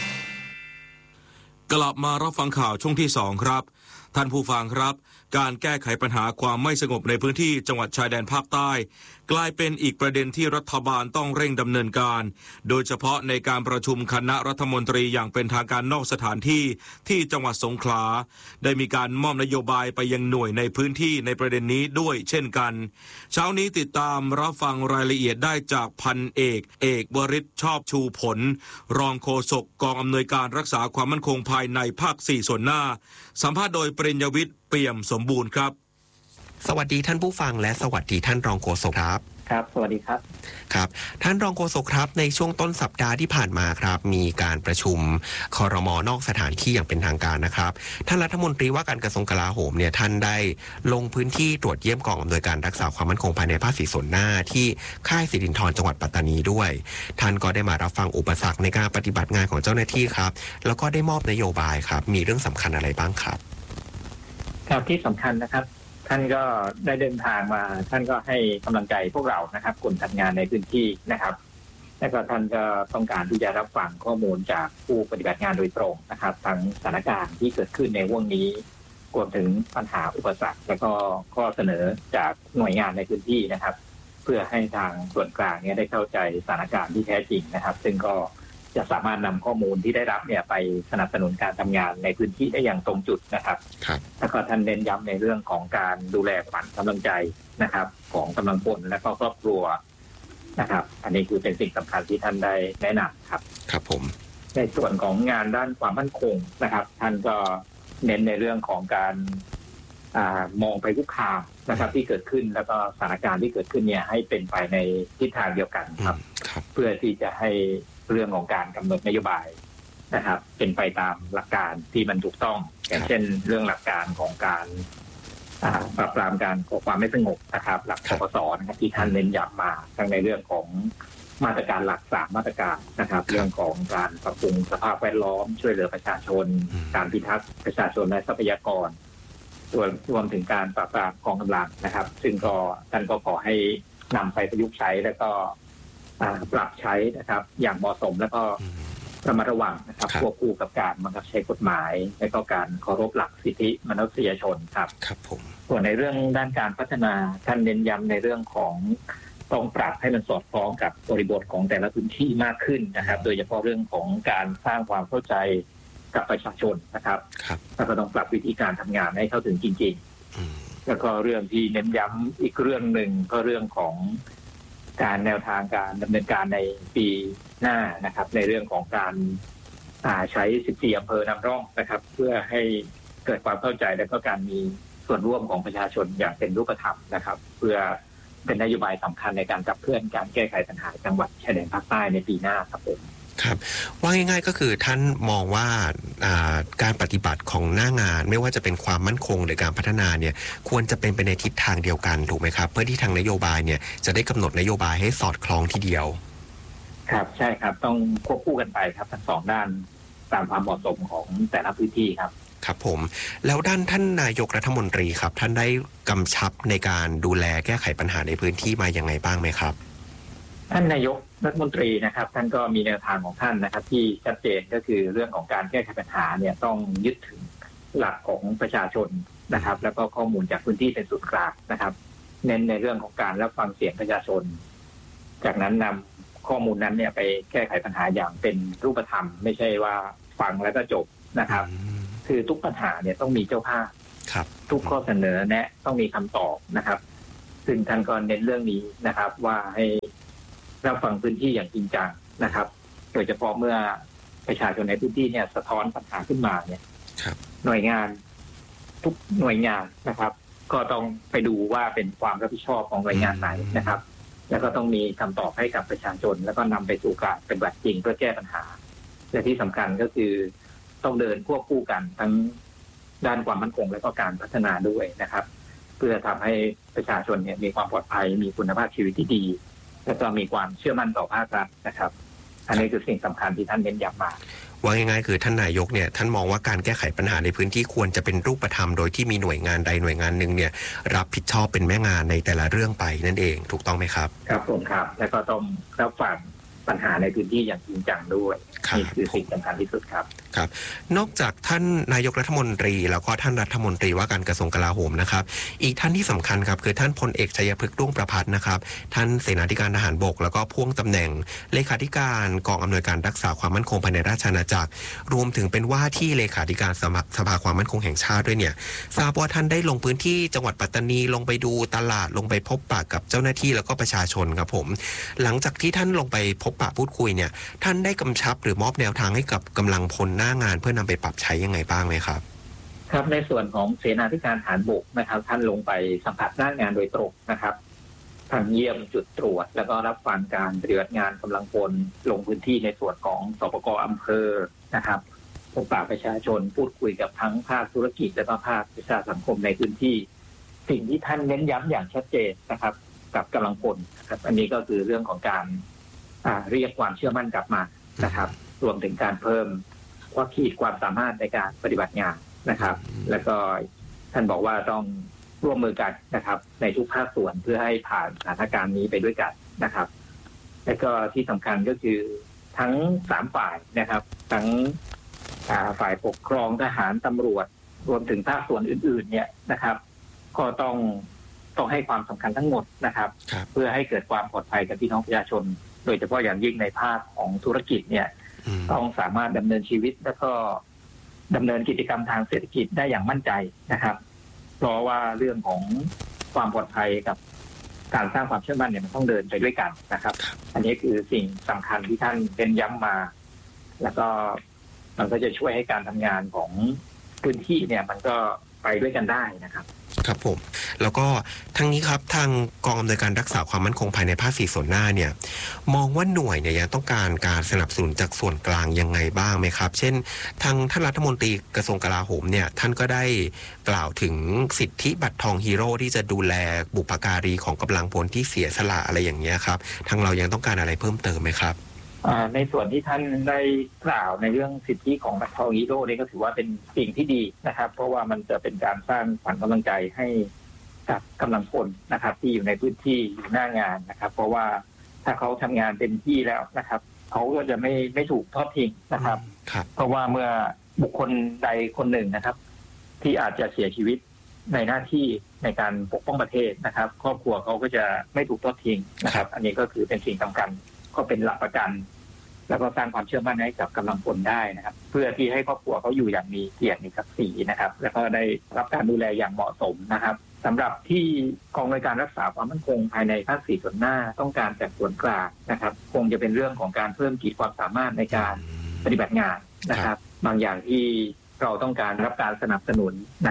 กลับมารับฟังข่าวช่วงที่2ครับท่านผู้ฟังครับการแก้ไขปัญหาความไม่สงบในพื้นที่จังหวัดชายแดนภาคใต้กลายเป็นอีกประเด็นที่รัฐบาลต้องเร่งดำเนินการโดยเฉพาะในการประชุมคณะรัฐมนตรีอย่างเป็นทางการนอกสถานที่ที่จังหวัดสงขลาได้มีการมอบนโยบายไปยังหน่วยในพื้นที่ในประเด็นนี้ด้วยเช่นกันเช้านี้ติดตามรับฟังรายละเอียดได้จากพันเอกวริศชอบชูผลรองโฆษกกองอำนวยการรักษาความมั่นคงภายในภาค4ส่วนหน้าสัมภาษณ์โดยปริญญวิทย์เปี่ยมสมบูรณ์ครับสวัสดีท่านผู้ฟังและสวัสดีท่านรองโฆษกครับครับสวัสดีครับครับท่านรองโฆษกครับในช่วงต้นสัปดาห์ที่ผ่านมาครับมีการประชุมครม.นอกสถานที่อย่างเป็นทางการนะครับท่านรัฐมนตรีว่าการกระทรวงกลาโหมเนี่ยท่านได้ลงพื้นที่ตรวจเยี่ยมกองอำนวยการรักษาความมั่นคงภายในภาค4ส่วนหน้าที่ค่ายสิรินธรจังหวัดปัตตานีด้วยท่านก็ได้มารับฟังอุปสรรคในการปฏิบัติงานของเจ้าหน้าที่ครับแล้วก็ได้มอบนโยบายครับมีเรื่องสำคัญอะไรบ้างครับครับที่สำคัญนะครับท่านก็ได้เดินทางมาท่านก็ให้กำลังใจพวกเรานะครับคนทำงานในพื้นที่นะครับแล้วก็ท่านก็ต้องการที่จะรับฟังข้อมูลจากผู้ปฏิบัติงานโดยตรงนะครับทั้งสถานการณ์ที่เกิดขึ้นในวงนี้รวมถึงปัญหาอุปสรรคและก็ข้อเสนอจากหน่วยงานในพื้นที่นะครับเพื่อให้ทางส่วนกลางเนี่ยได้เข้าใจสถานการณ์ที่แท้จริงนะครับซึ่งก็จะสามารถนำข้อมูลที่ได้รับเนี่ยไปสนับสนุนการทำงานในพื้นที่ได้อย่างตรงจุดนะครับแล้วก็ท่านเน้นย้ำในเรื่องของการดูแลขวัญกำลังใจนะครับของกำลังพลและก็ครอบครัวนะครับอันนี้คือเป็นสิ่งสำคัญที่ท่านได้แนะนำครับครับผมในส่วนของงานด้านความมั่นคงนะครับท่านก็เน้นในเรื่องของการมองไปคุกคามนะครับที่เกิดขึ้นแล้วก็สถานการณ์ที่เกิดขึ้นเนี่ยให้เป็นไปในทิศทางเดียวกันครับเพื่อที่จะให้เรื่องของการกำหนดนโยบายนะครับเป็นไปตามหลักการที่มันถูกต้องอย่างเช่นเรื่องหลักการของการปราบปรามการก่อความไม่สงบนะครับหลักปปส.นะครับที่ท่านเน้นย้ำมาทั้งในเรื่องของมาตรการหลัก3มาตรการนะครับเรื่องของการปรับปรุงสภาพแวดล้อมช่วยเหลือประชาชนการพิทักษ์ประชาชนและทรัพยากรรวมถึงการปราบปรามกองกำลังนะครับซึ่งก็ท่านก็ขอให้นำไปประยุกต์ใช้แล้วก็ปรับใช้นะครับอย่างเหมาะสมแล้วก็ระมัดระวังนะครับควบคู่กับการบังคับใช้กฎหมายและก็การเคารพหลักสิทธิมนุษยชนครับครับผมส่วนในเรื่องด้านการพัฒนาท่านเน้นย้ำในเรื่องของต้องปรับให้มันสอดคล้องกับบริบทของแต่ละพื้นที่มากขึ้นนะครับโดยเฉพาะเรื่องของการสร้างความเข้าใจกับประชาชนนะครับแล้วก็ต้องปรับวิธีการทำงานให้เข้าถึงจริงๆแล้วก็เรื่องที่เน้นย้ำอีกเรื่องหนึ่งก็เรื่องของการแนวทางการดำเนินการในปีหน้านะครับในเรื่องของการใช้14อำเภอนำร่องนะครับเพื่อให้เกิดความเข้าใจและก็การมีส่วนร่วมของประชาชนอย่างเป็นรูปธรรมนะครับเพื่อเป็นนโยบายสำคัญในการขับเคลื่อนการแก้ไขปัญหาจังหวัดชายแดนภาคใต้ในปีหน้าครับผมครับว่าง่ายๆก็คือท่านมองว่าการปฏิบัติของหน้างานไม่ว่าจะเป็นความมั่นคงหรือการพัฒนาเนี่ยควรจะเป็นไปในทิศทางเดียวกันถูกไหมครับเพื่อที่ทางนโยบายเนี่ยจะได้กำหนดนโยบายให้สอดคล้องทีเดียวครับใช่ครับต้องควบคู่กันไปครับทั้งสองด้านตามความเหมาะสมของแต่ละพื้นที่ครับครับผมแล้วด้านท่านนายกรัฐมนตรีครับท่านได้กำชับในการดูแลแก้ไขปัญหาในพื้นที่มาอย่างไงบ้างไหมครับท่านนายกรัฐมนตรีนะครับท่านก็มีแนวทางของท่านนะครับที่ชัดเจนก็คือเรื่องของการแก้ไขปัญหาเนี่ยต้องยึดถึงหลักของประชาชนนะครับแล้วก็ข้อมูลจากพื้นที่เป็นศูนย์กลางนะครับเน้นในเรื่องของการรับฟังเสียงประชาชนจากนั้นนำข้อมูลนั้นเนี่ยไปแก้ไขปัญหาอย่างเป็นรูปธรรมไม่ใช่ว่าฟังแล้วก็จบนะครับคือทุกปัญหาเนี่ยต้องมีเจ้าภาพทุกข้อเสนอแนะต้องมีคำตอบนะครับซึ่งท่านก็เน้นเรื่องนี้นะครับว่าให้รับฟังพื้นที่อย่างจริงจังนะครับโดยเฉพาะเมื่อประชาชนในพื้นที่เนี่ยสะท้อนปัญหาขึ้นมาเนี่ยหน่วยงานทุกหน่วยงานนะครับก็ต้องไปดูว่าเป็นความรับผิดชอบของหน่วยงานไหนนะครับแล้วก็ต้องมีคำตอบให้กับประชาชนแล้วก็นำไปสู่การเป็นแบบจริงเพื่อแก้ปัญหาและที่สำคัญก็คือต้องเดินควบคู่กันทั้งด้านความมั่นคงและก็การพัฒนาด้วยนะครับเพื่อทำให้ประชาชนเนี่ยมีความปลอดภัยมีคุณภาพชีวิตที่ดีและก็มีความเชื่อมั่นต่อภาครัฐนะครับอันนี้คือสิ่งสำคัญที่ท่านเน้นย้ำมาว่าง่ายๆคือท่านนายกเนี่ยท่านมองว่าการแก้ไขปัญหาในพื้นที่ควรจะเป็นรูปธรรมโดยที่มีหน่วยงานใดหน่วยงานหนึ่งเนี่ยรับผิดชอบเป็นแม่งานในแต่ละเรื่องไปนั่นเองถูกต้องไหมครับครับผมครับและก็ต้องรับฟังปัญหาในพื้นที่อย่างจริงจังด้วยนี่คือสิ่งสำคัญที่สุดครับครับนอกจากท่านนายกรัฐมนตรีแล้วก็ท่านรัฐมนตรีว่าการกระทรวงกลาโหมนะครับอีกท่านที่สำคัญครับคือท่านพลเอกชัยพฤกษ์ด้วงประภัสนะครับท่านเสนาธิการทหารบกแล้วก็พ่วงตำแหน่งเลขาธิการกองอำนวยการรักษาความมั่นคงภายในราชอาณาจักรรวมถึงเป็นว่าที่เลขาธิการสภาความมั่นคงแห่งชาติด้วยเนี่ยทราบว่าท่านได้ลงพื้นที่จังหวัดปัตตานีลงไปดูตลาดลงไปพบปะกับเจ้าหน้าที่แล้วก็ประชาชนครับผมหลังจากที่ท่านลงไปพบปะพูดคุยเนี่ยท่านได้กำชับหรือมอบแนวทางให้กับกำลังพลหน้างานเพื่อนำไปปรับใช้ยังไงบ้างไหมครับครับในส่วนของเสนาธิการทหารบกนะครับท่านลงไปสัมผัสหน้างานโดยตรงนะครับทางเยี่ยมจุดตรวจแล้วก็รับฟังการปฏิบัติงานกำลังพลลงพื้นที่ในส่วนของสปก.อำเภอนะครับพบปะประชาชนพูดคุยกับทั้งภาคธุรกิจและก็ภาคประชาสังคมในพื้นที่สิ่งที่ท่านเน้นย้ำอย่างชัดเจนนะครับกับกำลังพลครับอันนี้ก็คือเรื่องของการเรียกความเชื่อมั่นกลับมานะครับรวมถึงการเพิ่มขีดความสามารถในการปฏิบัติงานนะครับแล้วก็ท่านบอกว่าต้องร่วมมือกันนะครับในทุกภาคส่วนเพื่อให้ผ่านสถานการณ์นี้ไปด้วยกันนะครับและก็ที่สำคัญก็คือทั้ง3ฝ่ายนะครับทั้งฝ่ายปกครองทหารตำรวจรวมถึงภาคส่วนอื่นๆเนี่ยนะครับก็ต้องให้ความสำคัญทั้งหมดนะครับเพื่อให้เกิดความปลอดภัยกับพี่น้องประชาชนโดยเฉพาะอย่างยิ่งในภาคของธุรกิจเนี่ยต้องสามารถดำเนินชีวิตและก็ดำเนินกิจกรรมทางเศรษฐกิจได้อย่างมั่นใจนะครับเพราะว่าเรื่องของความปลอดภัยกับการสร้างความเชื่อมั่นเนี่ยมันต้องเดินไปด้วยกันนะครับอันนี้คือสิ่งสำคัญที่ท่านเป็นย้ำมาแล้วก็มันก็จะช่วยให้การทำงานของพื้นที่เนี่ยมันก็ไปด้วยกันได้นะครับครับผมแล้วก็ทั้งนี้ครับทางกองอำนวยการรักษาความมั่นคงภายในภาค4ส่วนหน้าเนี่ยมองว่าหน่วยเนี่ยยังต้องการการสนับสนุนจากส่วนกลางยังไงบ้างไหมครับเช่นทางท่านรัฐมนตรีกระทรวงกลาโหมเนี่ยท่านก็ได้กล่าวถึงสิทธิบัตรทองฮีโร่ที่จะดูแลบุพการีของกำลังพลที่เสียสละอะไรอย่างเงี้ยครับทางเรายังต้องการอะไรเพิ่มเติมไหมครับในส่วนที่ท่านได้กล่าวในเรื่องสิทธิของบัตรทองฮีโร่นี่ก็ถือว่าเป็นสิ่งที่ดีนะครับเพราะว่ามันจะเป็นการสร้างขวัญกำลังใจให้กับกำลังพลนะครับที่อยู่ในพื้นที่อยู่หน้างานนะครับเพราะว่าถ้าเขาทำงานเต็มที่แล้วนะครับเขาก็จะไม่ถูกทอดทิ้งนะครับเพราะว่าเมื่อบุคคลใดคนหนึ่งนะครับที่อาจจะเสียชีวิตในหน้าที่ในการปกป้องประเทศนะครับครอบครัวเขาก็จะไม่ถูกทอดทิ้งนะครับอันนี้ก็คือเป็นสิ่งสำคัญก็เป็นหลักประกันแล้วก็สร้างความเชื่อมั่นให้กับกำลังพลได้นะครับเพื่อที่ให้ครอบครัวเขาอยู่อย่างมีเกียรติมีศักดิ์ศรีนะครับแล้วก็ได้รับการดูแลอย่างเหมาะสมนะครับสำหรับที่กองอำนวยการรักษาความมั่นคงภายในภาค4ส่วนหน้าต้องการจากส่วนกลางนะครับคงจะเป็นเรื่องของการเพิ่มขีดความสามารถในการปฏิบัติงานนะครับบางอย่างที่เราต้องการรับการสนับสนุนนะครับ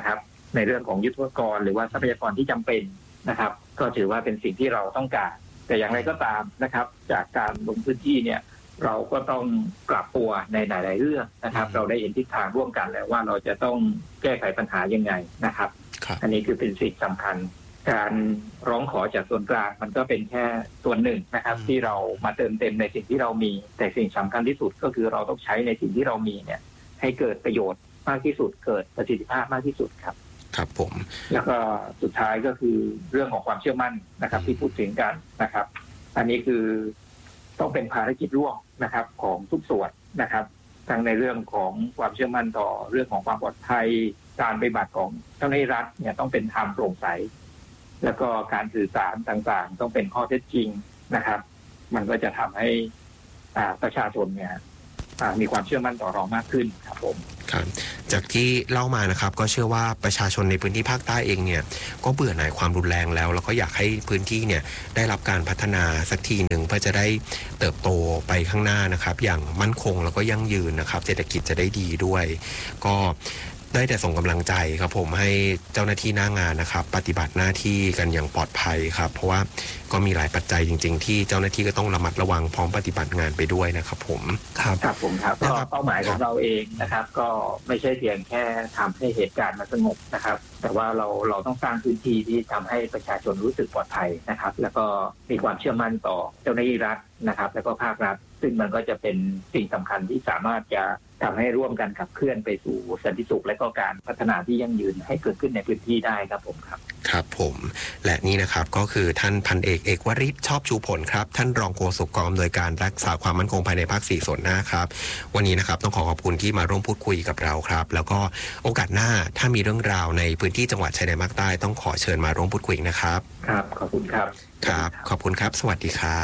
ในเรื่องของยุทโธปกรณ์หรือว่าทรัพยากรที่จำเป็นนะครับก็ถือว่าเป็นสิ่งที่เราต้องการแต่อย่างไรก็ตามนะครับจากการลงพื้นที่เนี่ยเราก็ต้องปรับตัวในหลายๆเรื่องนะครับเราได้เห็นทิศทางร่วมกันแล้วว่าเราจะต้องแก้ไขปัญหายังไงนะครับอันนี้คือเป็นสิ่งสำคัญการร้องขอจากส่วนกลางมันก็เป็นแค่ส่วนหนึ่งนะครับที่เรามาเติมเต็มในสิ่งที่เรามีแต่สิ่งสำคัญที่สุดก็คือเราต้องใช้ในสิ่งที่เรามีเนี่ยให้เกิดประโยชน์มากที่สุดเกิดประสิทธิภาพมากที่สุดครับครับผมแล้วก็สุดท้ายก็คือเรื่องของความเชื่อมั่นนะครับที่พูดถึงกันนะครับอันนี้คือต้องเป็นภารกิจร่วมนะครับของทุกส่วนนะครับทั้งในเรื่องของความเชื่อมั่นต่อเรื่องของความปลอดภัยการปฏิบัติของเจ้าหน้าที่รัฐเนี่ยต้องเป็นธรรมโปร่งใสแล้วก็การสื่อสารต่างๆต้องเป็นข้อเท็จจริงนะครับมันก็จะทำให้ประชาชนเนี่ยมีความเชื่อมั่นต่อเรามากขึ้นครับผมครับจากที่เล่ามานะครับก็เชื่อว่าประชาชนในพื้นที่ภาคใต้เองเนี่ยก็เบื่อหน่ายความรุนแรงแล้วก็อยากให้พื้นที่เนี่ยได้รับการพัฒนาสักทีหนึ่งเพื่อจะได้เติบโตไปข้างหน้านะครับอย่างมั่นคงแล้วก็ยั่งยืนนะครับเศรษฐกิจจะได้ดีด้วยก็ได้แต่ส่งกำลังใจครับผมให้เจ้าหน้าที่หน้างานนะครับปฏิบัติหน้าที่กันอย่างปลอดภัยครับเพราะว่าก็มีหลายปัจจัยจริงๆที่เจ้าหน้าที่ก็ต้องระมัดระวังพร้อมปฏิบัติงานไปด้วยนะครับผมครับผมครับก็เป้าหมายของเราเองนะครับก็ไม่ใช่เพียงแค่ทำให้เหตุการณ์มันสงบนะครับแต่ว่าเราต้องสร้างพื้นที่ที่ทำให้ประชาชนรู้สึกปลอดภัยนะครับแล้วก็มีความเชื่อมั่นต่อเจ้าหน้าที่รัฐนะครับแล้วก็ภาครัฐซึ่งมันก็จะเป็นสิ่งสำคัญที่สามารถจะทำให้ร่วมกันขับเคลื่อนไปสู่สันติสุขและก็การพัฒนาที่ยั่งยืนให้เกิดขึ้นในพื้นที่ได้ครับผมครับครับผมและนี่นะครับก็คือท่านพันเอกเอกวริศชอบชูผลครับท่านรองโฆษกกองอำนวยการรักษาความมั่นคงภายในภาค4ส่วนหน้าครับวันนี้นะครับต้องขอบคุณที่มาร่วมพูดคุยกับเราครับแล้วก็โอกาสหน้าถ้ามีเรื่องราวในพื้นที่จังหวัดชายแดนภาคใต้ต้องขอเชิญมาร่วมพูดคุยนะครับครับขอบคุณครับครับขอบคุณครับสวัสดีครับ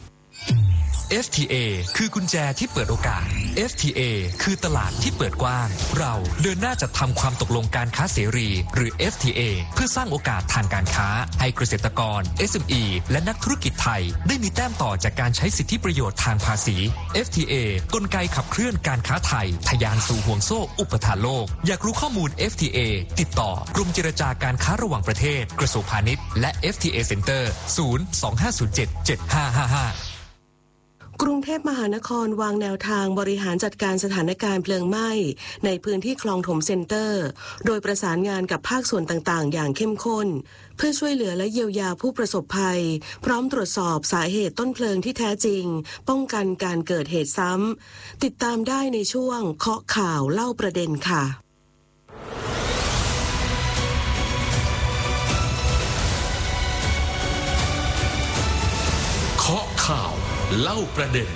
FTA คือกุญแจที่เปิดโอกาส FTA คือตลาดที่เปิดกว้างเราเดินหน้าจัดทำความตกลงการค้าเสรีหรือ FTA เพื่อสร้างโอกาสทางการค้าให้เกษตรกร SME และนักธุรกิจไทยได้มีแต้มต่อจากการใช้สิทธิประโยชน์ทางภาษี FTA กลไกขับเคลื่อนการค้าไทยทะยานสู่ห่วงโซ่อุปทานโลกอยากรู้ข้อมูล FTA ติดต่อกรมเจรจาการค้าระหว่างประเทศกระทรวงพาณิชย์และ FTA Center 025077555 กรุงเทพมหานครวางแนวทางบริหารจัดการสถานการณ์เพลิงไหม้ในพื้นที่คลองถมเซ็นเตอร์โดยประสานงานกับภาคส่วนต่างๆอย่างเข้มข้นเพื่อช่วยเหลือและเยียวยาผู้ประสบภัยพร้อมตรวจสอบสาเหตุต้นเพลิงที่แท้จริงป้องกันการเกิดเหตุซ้ำติดตามได้ในช่วงเคาะข่าวเล่าประเด็นค่ะเคาะข่าวเล่าประเด็น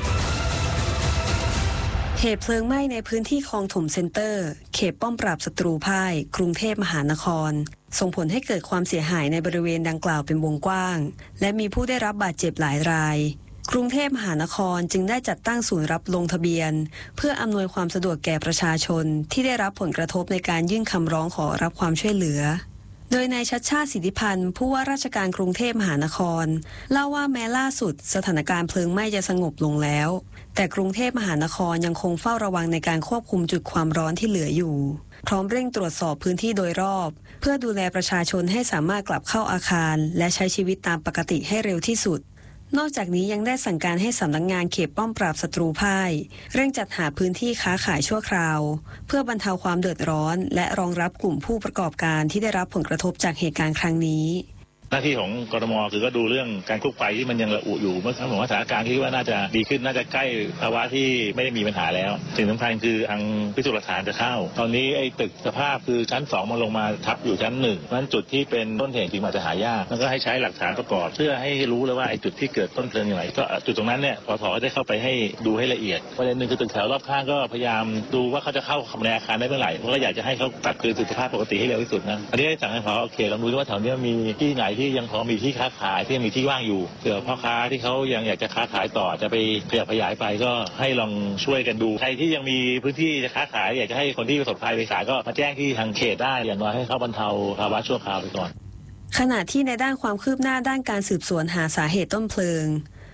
เหตุเพลิงไหม้ในพื้นที่คลองถมเซ็นเตอร์เขตป้อมปราบศัตรูพ่ายกรุงเทพมหานครส่งผลให้เกิดความเสียหายในบริเวณดังกล่าวเป็นวงกว้างและมีผู้ได้รับบาดเจ็บหลายรายกรุงเทพมหานครจึงได้จัดตั้งศูนย์รับลงทะเบียนเพื่ออำนวยความสะดวกแก่ประชาชนที่ได้รับผลกระทบในการยื่นคำร้องขอรับความช่วยเหลือโดยนายชัชชาติสิทธิพันธ์ผู้ว่าราชการกรุงเทพมหานครเล่าว่าแม้ล่าสุดสถานการณ์เพลิงไหม้จะสงบลงแล้วแต่กรุงเทพมหานครยังคงเฝ้าระวังในการควบคุมจุดความร้อนที่เหลืออยู่พร้อมเร่งตรวจสอบพื้นที่โดยรอบเพื่อดูแลประชาชนให้สามารถกลับเข้าอาคารและใช้ชีวิตตามปกติให้เร็วที่สุดนอกจากนี้ยังได้สั่งการให้สำนักงานเขตป้อมปราบศัตรูพ่ายเร่งจัดหาพื้นที่ค้าขายชั่วคราวเพื่อบรรเทาความเดือดร้อนและรองรับกลุ่มผู้ประกอบการที่ได้รับผลกระทบจากเหตุการณ์ครั้งนี้หน้าที่ของกทมคือก็ดูเรื่องการควบคุมไฟที่มันยังระอุอยู่เมื่อครั้งผมว่าสถานการณ์ที่ว่าน่าจะดีขึ้นน่าจะใกล้ภาวะที่ไม่ได้มีปัญหาแล้วสิ่งสำคัญคือทางพิสูจน์หลักฐานจะเข้าตอนนี้ไอ้ตึกสภาพคือชั้น2มันลงมาทับอยู่ชั้น1เพราะฉะนั้นจุดที่เป็นต้นเหตุจริงอาจจะหายากแล้วก็ให้ใช้หลักฐานประกอบเพื่อให้รู้เลยว่าไอ้จุดที่เกิดต้นเพลิงอย่างไรก็จุดตรงนั้นเนี่ยปท.ได้เข้าไปให้ดูให้ละเอียดประเด็นนึงคือตึกแถวรอบข้างก็พยายามดูว่าเขาจะเข้าในอาคารได้เมื่อไหร่เพราะเราอยากจะให้เขากลับคืนสู่สภาพปกติให้เร็วที่สุดนะอันนี้ได้สั่งให้พอโอเคลองดูว่าแถวนี้มีที่ไหนที่ยังพอมีที่ค้าขายที่มีที่ว่างอยู่เผื่อพ่อค้าที่เขายังอยากจะค้าขายต่อจะไปขยับขยายไปก็ให้ลองช่วยกันดูใครที่ยังมีพื้นที่จะค้าขายอยากจะให้คนที่ประสบภัยไปขายก็มาแจ้งที่ทางเขตได้อย่างน้อยให้เขาบรรเทาภาวะชั่วคราวไปก่อนขณะที่ในด้านความคืบหน้าด้านการสืบสวนหาสาเหตุต้นเพลิง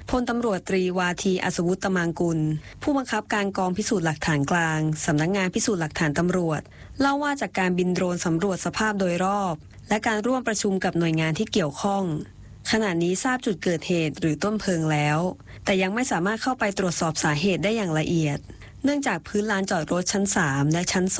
พลตำรวจตรีวาทีอัศวุตตมังกุลผู้บังคับการกองพิสูจน์หลักฐานกลางสำนักงานพิสูจน์หลักฐานตำรวจเล่าว่าจากการบินโดรนสำรวจสภาพโดยรอบและการร่วมประชุมกับหน่วยงานที่เกี่ยวข้องขณะนี้ทราบจุดเกิดเหตุหรือต้นเพลิงแล้วแต่ยังไม่สามารถเข้าไปตรวจสอบสาเหตุได้อย่างละเอียดเนื่องจากพื้นลานจอดรถชั้น3และชั้น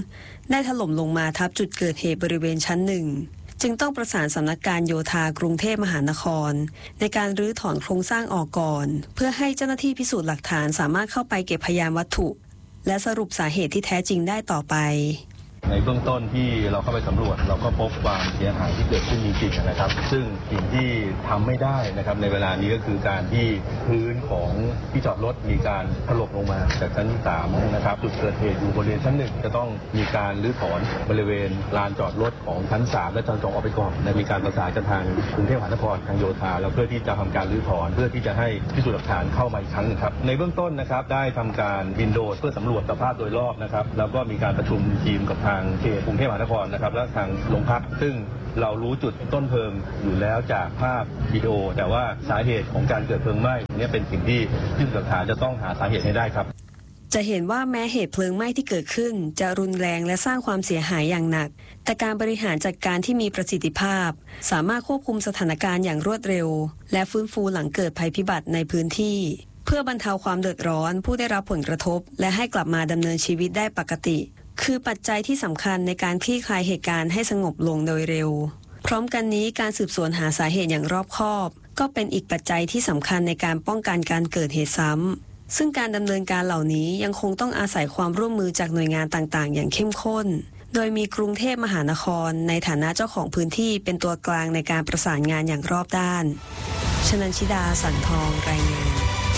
2ได้ถล่มลงมาทับจุดเกิดเหตุบริเวณชั้น1จึงต้องประสานสำนักการโยธากรุงเทพมหานครในการรื้อถอนโครงสร้างออกก่อนเพื่อให้เจ้าหน้าที่พิสูจน์หลักฐานสามารถเข้าไปเก็บพยานวัตถุและสรุปสาเหตุที่แท้จริงได้ต่อไปในเบื้องต้นที่เราเข้าไปสำรวจเราก็พบความเสียหายที่เกิดขึ้นจริงๆนะครับซึ่งสิ่งที่ทำไม่ได้นะครับในเวลานี้ก็คือการที่พื้นของที่จอดรถมีการถล่มลงมาจากชั้น3นะครับจุดเกิดเหตุอยู่บริเวณชั้น1จะต้องมีการรื้อถอนบริเวณลานจอดรถของชั้น3และชั้น2ออกไปก่อนและมีการประสานกับทางกรุงเทพมหานครทางโยธาแล้วเพื่อที่จะทำการรื้อถอนเพื่อที่จะให้พิสูจน์หลักฐานเข้ามาอีกครั้งนึงครับในเบื้องต้นนะครับได้ทำการบินโดรนเพื่อสำรวจสภาพโดยรอบนะครับแล้วก็มีการประชุมทีมกับทางเขตกรุงเทพมหานครนะครับและทางโรงพักซึ่งเรารู้จุดต้นเพลิงอยู่แล้วจากภาพวิดีโอแต่ว่าสาเหตุของการเกิดเพลิงไหม้นี่เป็นสิ่งที่พิสูจน์หลักฐานจะต้องหาสาเหตุให้ได้ครับจะเห็นว่าแม้เหตุเพลิงไหม้ที่เกิดขึ้นจะรุนแรงและสร้างความเสียหายอย่างหนักแต่การบริหารจัดการที่มีประสิทธิภาพสามารถควบคุมสถานการณ์อย่างรวดเร็วและฟื้นฟูหลังเกิดภัยพิบัติในพื้นที่เพื่อบรรเทาความเดือดร้อนผู้ได้รับผลกระทบและให้กลับมาดำเนินชีวิตได้ปกติคือปัจจัยที่สำคัญในการคลี่คลายเหตุการณ์ให้สงบลงโดยเร็วพร้อมกันนี้การสืบสวนหาสาเหตุอย่างรอบคอบก็เป็นอีกปัจจัยที่สำคัญในการป้องกันการเกิดเหตุซ้ำซึ่งการดำเนินการเหล่านี้ยังคงต้องอาศัยความร่วมมือจากหน่วยงานต่างๆอย่างเข้มข้นโดยมีกรุงเทพมหานครในฐานะเจ้าของพื้นที่เป็นตัวกลางในการประสานงานอย่างรอบด้านชนันชิดาสันทองรายงาน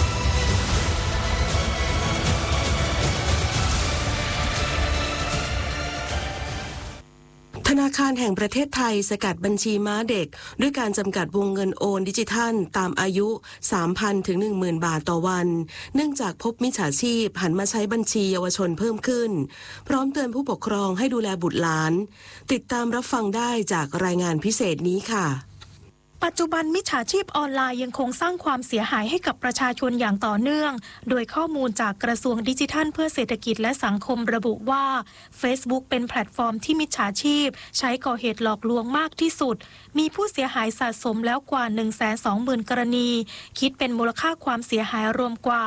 ธนาคารแห่งประเทศไทยสกัดบัญชีม้าเด็กด้วยการจำกัดวงเงินโอนดิจิทัลตามอายุ 3,000 ถึง 10,000 บาทต่อวันเนื่องจากพบมิจฉาชีพหันมาใช้บัญชีเยาวชนเพิ่มขึ้นพร้อมเตือนผู้ปกครองให้ดูแลบุตรหลานติดตามรับฟังได้จากรายงานพิเศษนี้ค่ะปัจจุบันมิจฉาชีพออนไลน์ยังคงสร้างความเสียหายให้กับประชาชนอย่างต่อเนื่องโดยข้อมูลจากกระทรวงดิจิทัลเพื่อเศรษฐกิจและสังคมระบุว่า Facebook เป็นแพลตฟอร์มที่มิจฉาชีพใช้ก่อเหตุหลอกลวงมากที่สุดมีผู้เสียหายสะสมแล้วกว่า 120,000 กรณีคิดเป็นมูลค่าความเสียหายรวมกว่า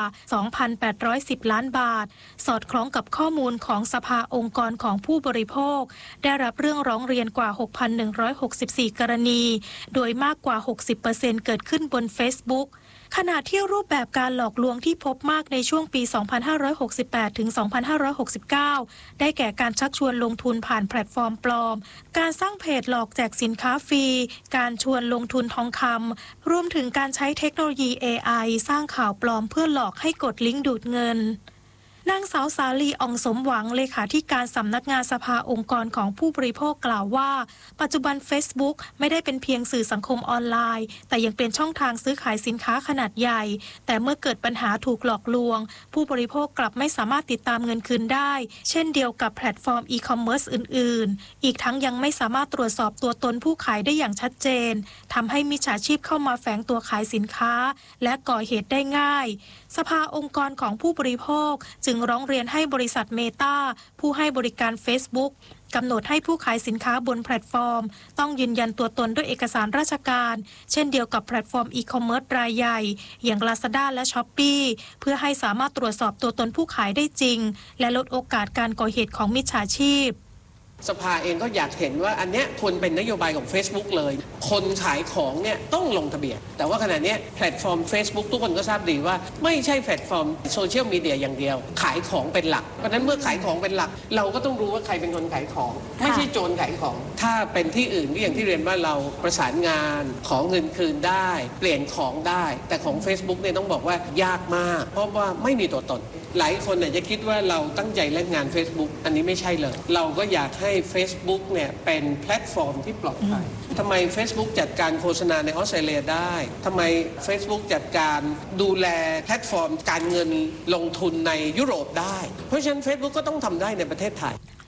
2,810 ล้านบาทสอดคล้องกับข้อมูลของสภาองค์กรของผู้บริโภคได้รับเรื่องร้องเรียนกว่า 6,164 กรณีโดยมากกว่า 60% เกิดขึ้นบน Facebook ขณะที่รูปแบบการหลอกลวงที่พบมากในช่วงปี 2568 ถึง 2569 ได้แก่การชักชวนลงทุนผ่านแพลตฟอร์มปลอมการสร้างเพจหลอกแจกสินค้าฟรีการชวนลงทุนทองคำรวมถึงการใช้เทคโนโลยี AI สร้างข่าวปลอมเพื่อหลอกให้กดลิงก์ดูดเงินนางสาวสาลีอ่องสมหวังเลขาธิการสำนักงานสภาองค์กรของผู้บริโภคกล่าวว่าปัจจุบัน Facebook ไม่ได้เป็นเพียงสื่อสังคมออนไลน์แต่ยังเป็นช่องทางซื้อขายสินค้าขนาดใหญ่แต่เมื่อเกิดปัญหาถูกหลอกลวงผู้บริโภคกลับไม่สามารถติดตามเงินคืนได้เช่นเดียวกับแพลตฟอร์มอีคอมเมิร์ซอื่นๆอีกทั้งยังไม่สามารถตรวจสอบตัวตนผู้ขายได้อย่างชัดเจนทำให้มิจฉาชีพเข้ามาแฝงตัวขายสินค้าและก่อเหตุได้ง่ายสภาองค์กรของผู้บริโภคจึงร้องเรียนให้บริษัทเมตาผู้ให้บริการ Facebook กำหนดให้ผู้ขายสินค้าบนแพลตฟอร์มต้องยืนยันตัวตนด้วยเอกสารราชการเช่นเดียวกับแพลตฟอร์มอีคอมเมิร์ซรายใหญ่อย่าง Lazada และ Shopee เพื่อให้สามารถตรวจสอบตัวตนผู้ขายได้จริงและลดโอกาสการก่อเหตุของมิจฉาชีพสภาเองก็อยากเห็นว่าอันเนี้ยควรเป็นนโยบายของ Facebook เลยคนขายของเนี่ยต้องลงทะเบียนแต่ว่าขณะนี้แพลตฟอร์ม Facebook ทุกคนก็ทราบดีว่าไม่ใช่แพลตฟอร์มโซเชียลมีเดียอย่างเดียวขายของเป็นหลักเพราะฉะนั้นเมื่อขายของเป็นหลักเราก็ต้องรู้ว่าใครเป็นคนขายของไม่ใช่โจรขายของถ้าเป็นที่อื่นก็อย่างที่เรียนว่าเราประสานงานขอเงินคืนได้เปลี่ยนของได้แต่ของ Facebook เนี่ยต้องบอกว่ายากมากเพราะว่าไม่มีตัวตนหลายคนจะคิดว่าเราตั้งใจเล่นงาน Facebook อันนี้ไม่ใช่เลยเราก็อยากให้ Facebook เนี่ยเป็นแพลตฟอร์มที่ปลอดภัยทำไม Facebook จัดการโฆษณาในออสเตรเลียได้ทำไม Facebook จัดการดูแลแพลตฟอร์มการเงินลงทุนในยุโรปได้เพราะฉะนั้น Facebook ก็ต้องทำได้ในประเทศไทย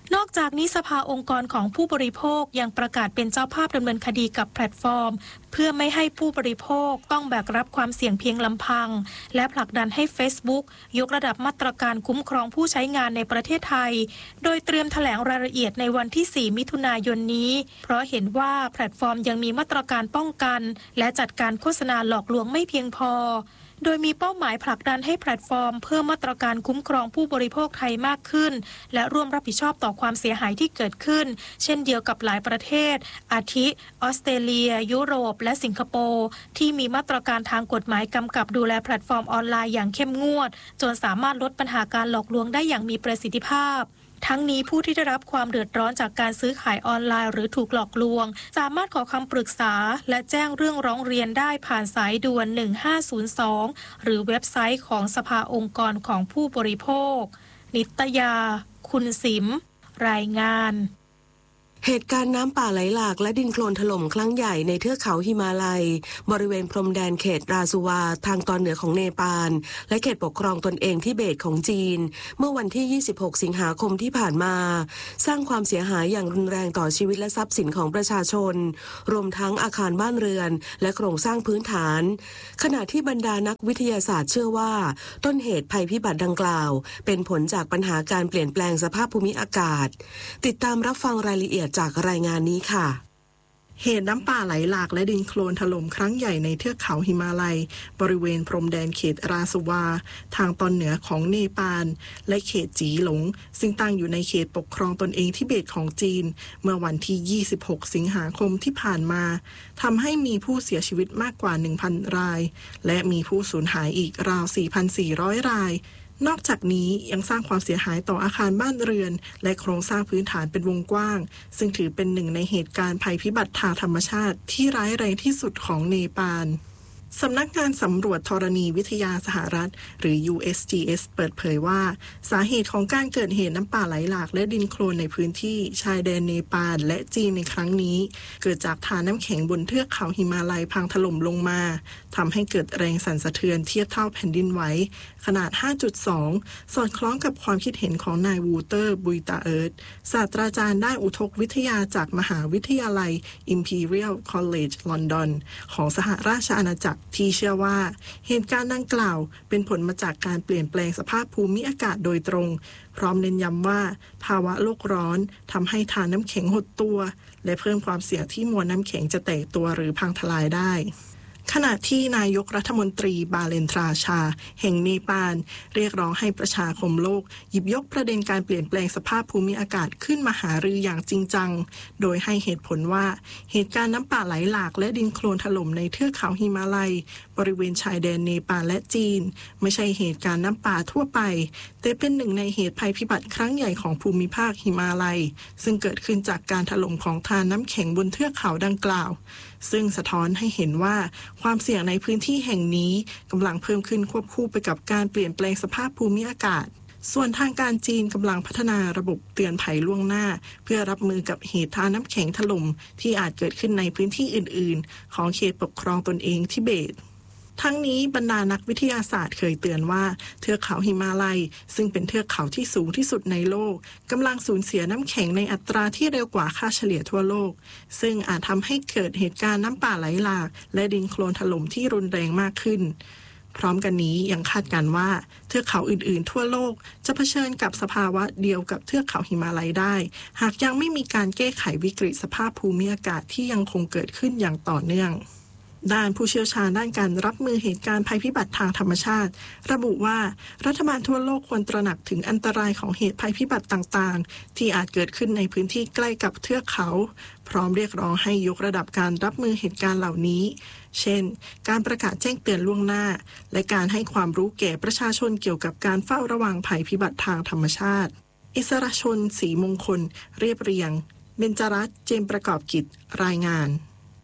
นอกจากนี้สภาองค์กรของผู้บริโภคยังประกาศเป็นเจ้าภาพดำเนินคดีกับแพลตฟอร์มเพื่อไม่ให้ผู้บริโภคต้องแบกรับความเสี่ยงเพียงลำพังและผลักดันให้ Facebook ยกระดับมาตรการคุ้มครองผู้ใช้งานในประเทศไทยโดยเตรียมแถลงรายละเอียดในวันที่ 4 มิถุนายนนี้เพราะเห็นว่าแพลตฟอร์มยังมีมาตรการป้องกันและจัดการโฆษณาหลอกลวงไม่เพียงพอโดยมีเป้าหมายผลักดันให้แพลตฟอร์มเพิ่มมาตรการคุ้มครองผู้บริโภคไทยมากขึ้นและร่วมรับผิดชอบต่อความเสียหายที่เกิดขึ้นเช่นเดียวกับหลายประเทศอาทิออสเตรเลียยุโรปและสิงคโปร์ที่มีมาตรการทางกฎหมายกำกับดูแลแพลตฟอร์มออนไลน์อย่างเข้มงวดจนสามารถลดปัญหาการหลอกลวงได้อย่างมีประสิทธิภาพทั้งนี้ผู้ที่ได้รับความเดือดร้อนจากการซื้อขายออนไลน์หรือถูกหลอกลวงสามารถขอคำปรึกษาและแจ้งเรื่องร้องเรียนได้ผ่านสายด่วน1502หรือเว็บไซต์ของสภาองค์กรของผู้บริโภคนิตยาคุณสิมรายงานเหตุการณ์น้ำป่าไหลหลากและดินโคลนถล่มครั้งใหญ่ในเทือกเขาหิมาลัยบริเวณพรมแดนเขตราซูวาทางตอนเหนือของเนปาลและเขตปกครองตนเองทิเบตของจีนเมื่อวันที่ 26 สิงหาคมที่ผ่านมาสร้างความเสียหายอย่างรุนแรงต่อชีวิตและทรัพย์สินของประชาชนรวมทั้งอาคารบ้านเรือนและโครงสร้างพื้นฐานขณะที่บรรดานักวิทยาศาสตร์เชื่อว่าต้นเหตุภัยพิบัติดังกล่าวเป็นผลจากปัญหาการเปลี่ยนแปลงสภาพภูมิอากาศติดตามรับฟังรายละเอียดจากรายงานนี้ค่ะเหตุน้ำป่าไหลหลากและดินโคลนถล่มครั้งใหญ่ในเทือกเขาหิมาลัยบริเวณพรมแดนเขตราซูวาทางตอนเหนือของเนปาลและเขตจีหลงซึ่งตั้งอยู่ในเขตปกครองตนเองทิเบตของจีนเมื่อวันที่ 26 สิงหาคมที่ผ่านมาทำให้มีผู้เสียชีวิตมากกว่า 1,000 รายและมีผู้สูญหายอีกราว 4,400 รายนอกจากนี้ยังสร้างความเสียหายต่ออาคารบ้านเรือนและโครงสร้างพื้นฐานเป็นวงกว้างซึ่งถือเป็นหนึ่งในเหตุการณ์ภัยพิบัติทางธรรมชาติที่ร้ายแรงที่สุดของเนปาลสำนักงานสำรวจธรณีวิทยาสหรัฐหรือ USGS เปิดเผยว่าสาเหตุของการเกิดเหตุน้ำป่าไหลหลากและดินโคลนในพื้นที่ชายแดนเนปาลและจีนในครั้งนี้เกิดจากฐานน้ำแข็งบนเทือกเขาหิมาลัยพังถล่มลงมาทำให้เกิดแรงสั่นสะเทือนเทียบเท่าแผ่นดินไหวขนาด 5.2 สอดคล้องกับความคิดเห็นของนายวูเตอร์บุยตาเอิร์ตศาสตราจารย์ด้านอุทกวิทยาจากมหาวิทยาลัย Imperial College London ของสหราชอาณาจักรที่เชื่อว่าเหตุการณ์ดังกล่าวเป็นผลมาจากการเปลี่ยนแปลงสภาพภูมิอากาศโดยตรงพร้อมเน้นย้ำว่าภาวะโลกร้อนทำให้ฐานน้ำแข็งหดตัวและเพิ่มความเสี่ยงที่มวลน้ำแข็งจะแตกตัวหรือพังทลายได้ขณะที่นายกรัฐมนตรีบาเลนทราชาแห่งเนปาลเรียกร้องให้ประชาคมโลกหยิบยกประเด็นการเปลี่ยนแปลงสภาพภูมิอากาศขึ้นมาหารืออย่างจริงจังโดยให้เหตุผลว่าเหตุการณ์น้ำป่าไหลหลากและดินโคลนถล่มในเทือกเขาหิมาลัยบริเวณชายแดนเนปาลและจีนไม่ใช่เหตุการณ์น้ำป่าทั่วไปแต่เป็นหนึ่งในเหตุภัยพิบัติครั้งใหญ่ของภูมิภาคหิมาลัยซึ่งเกิดขึ้นจากการถล่มของฐานน้ำแข็งบนเทือกเขาดังกล่าวซึ่งสะท้อนให้เห็นว่าความเสี่ยงในพื้นที่แห่งนี้กำลังเพิ่มขึ้นควบคู่ไปกับการเปลี่ยนแปลงสภาพภูมิอากาศส่วนทางการจีนกำลังพัฒนาระบบเตือนภัยล่วงหน้าเพื่อรับมือกับเหตุฐานน้ำแข็งถล่มที่อาจเกิดขึ้นในพื้นที่อื่นๆของเขตปกครองตนเองทิเบตทั้งนี้บรรดานักวิทยาศาสตร์เคยเตือนว่าเทือกเขาหิมาลัยซึ่งเป็นเทือกเขาที่สูงที่สุดในโลกกำลังสูญเสียน้ำแข็งในอัตราที่เร็วกว่าค่าเฉลี่ยทั่วโลกซึ่งอาจทำให้เกิดเหตุการณ์น้ำป่าไหลหลากและดินโคลนถล่มที่รุนแรงมากขึ้นพร้อมกันนี้ยังคาดการณ์ว่าเทือกเขาอื่นๆทั่วโลกจะเผชิญกับสภาวะเดียวกับเทือกเขาหิมาลัยได้หากยังไม่มีการแก้ไขวิกฤตสภาพภูมิอากาศที่ยังคงเกิดขึ้นอย่างต่อเนื่องด้านผู้เชี่ยวชาญด้านการรับมือเหตุการณ์ภัยพิบัติทางธรรมชาติระบุว่ารัฐบาลทั่วโลกควรตระหนักถึงอันตรายของเหตุภัยพิบัติต่างๆที่อาจเกิดขึ้นในพื้นที่ใกล้กับเทือกเขาพร้อมเรียกร้องให้ยกระดับการรับมือเหตุการณ์เหล่านี้เช่นการประกาศแจ้งเตือนล่วงหน้าและการให้ความรู้แก่ประชาชนเกี่ยวกับการเฝ้าระวังภัยพิบัติทางธรรมชาติอิสระชนศรีมงคลเรียบเรียงเบญจรัตน์เจมส์ประกอบกิจรายงาน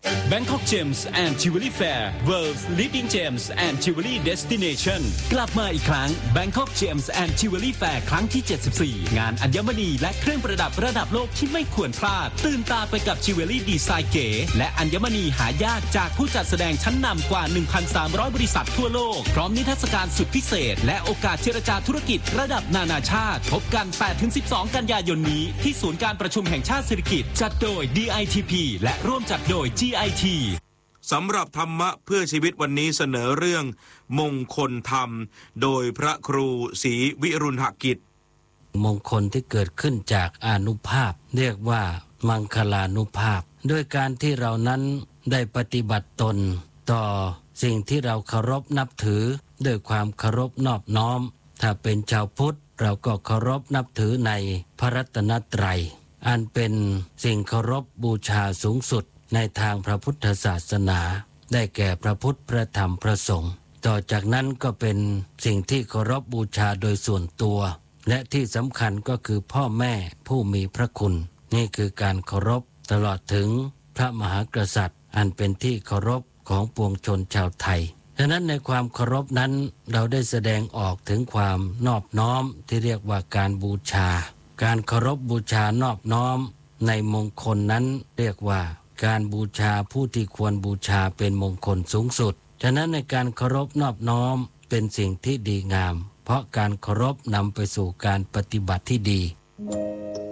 Bangkok Gems and Jewelry Fair World's Leading Gems and Jewelry Destination กลับมาอีกครั้ง Bangkok Gems and Jewelry Fair ครั้งที่ 74 งานอัญมณีและเครื่องประดับระดับโลกที่ไม่ควรพลาดตื่นตาไปกับจิวเวลรี่ดีไซน์เก๋และอัญมณีหายากจากผู้จัดแสดงชั้นนำกว่า 1,300 บริษัททั่วโลกพร้อมนิทรรศการสุดพิเศษและโอกาสเจรจาธุรกิจระดับนานาชาติพบกัน 8-12 กันยายนนี้ที่ศูนย์การประชุมแห่งชาติเศรษฐกิจจัดโดย DITP และร่วมจัดโดย GIT สำหรับธรรมะเพื่อชีวิตวันนี้เสนอเรื่องมงคลธรรมโดยพระครูศรีวิรุณหกิจมงคลที่เกิดขึ้นจากอานุภาพเรียกว่ามังคลานุภาพด้วยการที่เรานั้นได้ปฏิบัติตนต่อสิ่งที่เราเคารพนับถือด้วยความเคารพนอบน้อมถ้าเป็นชาวพุทธเราก็เคารพนับถือในพระรัตนตรัยอันเป็นสิ่งเคารพบูชาสูงสุดในทางพระพุทธศาสนาได้แก่พระพุทธพระธรรมพระสงฆ์ต่อจากนั้นก็เป็นสิ่งที่เคารพบูชาโดยส่วนตัวและที่สำคัญก็คือพ่อแม่ผู้มีพระคุณนี่คือการเคารพตลอดถึงพระมหากษัตริย์อันเป็นที่เคารพของปวงชนชาวไทยดังนั้นในความเคารพนั้นเราได้แสดงออกถึงความนอบน้อมที่เรียกว่าการบูชาการเคารพบูชานอบน้อมในมงคลนั้นเรียกว่าการบูชาผู้ที่ควรบูชาเป็นมงคลสูงสุดฉะนั้นในการเคารพนอบน้อมเป็นสิ่งที่ดีงามเพราะการเคารพนำไปสู่การปฏิบัติที่ดี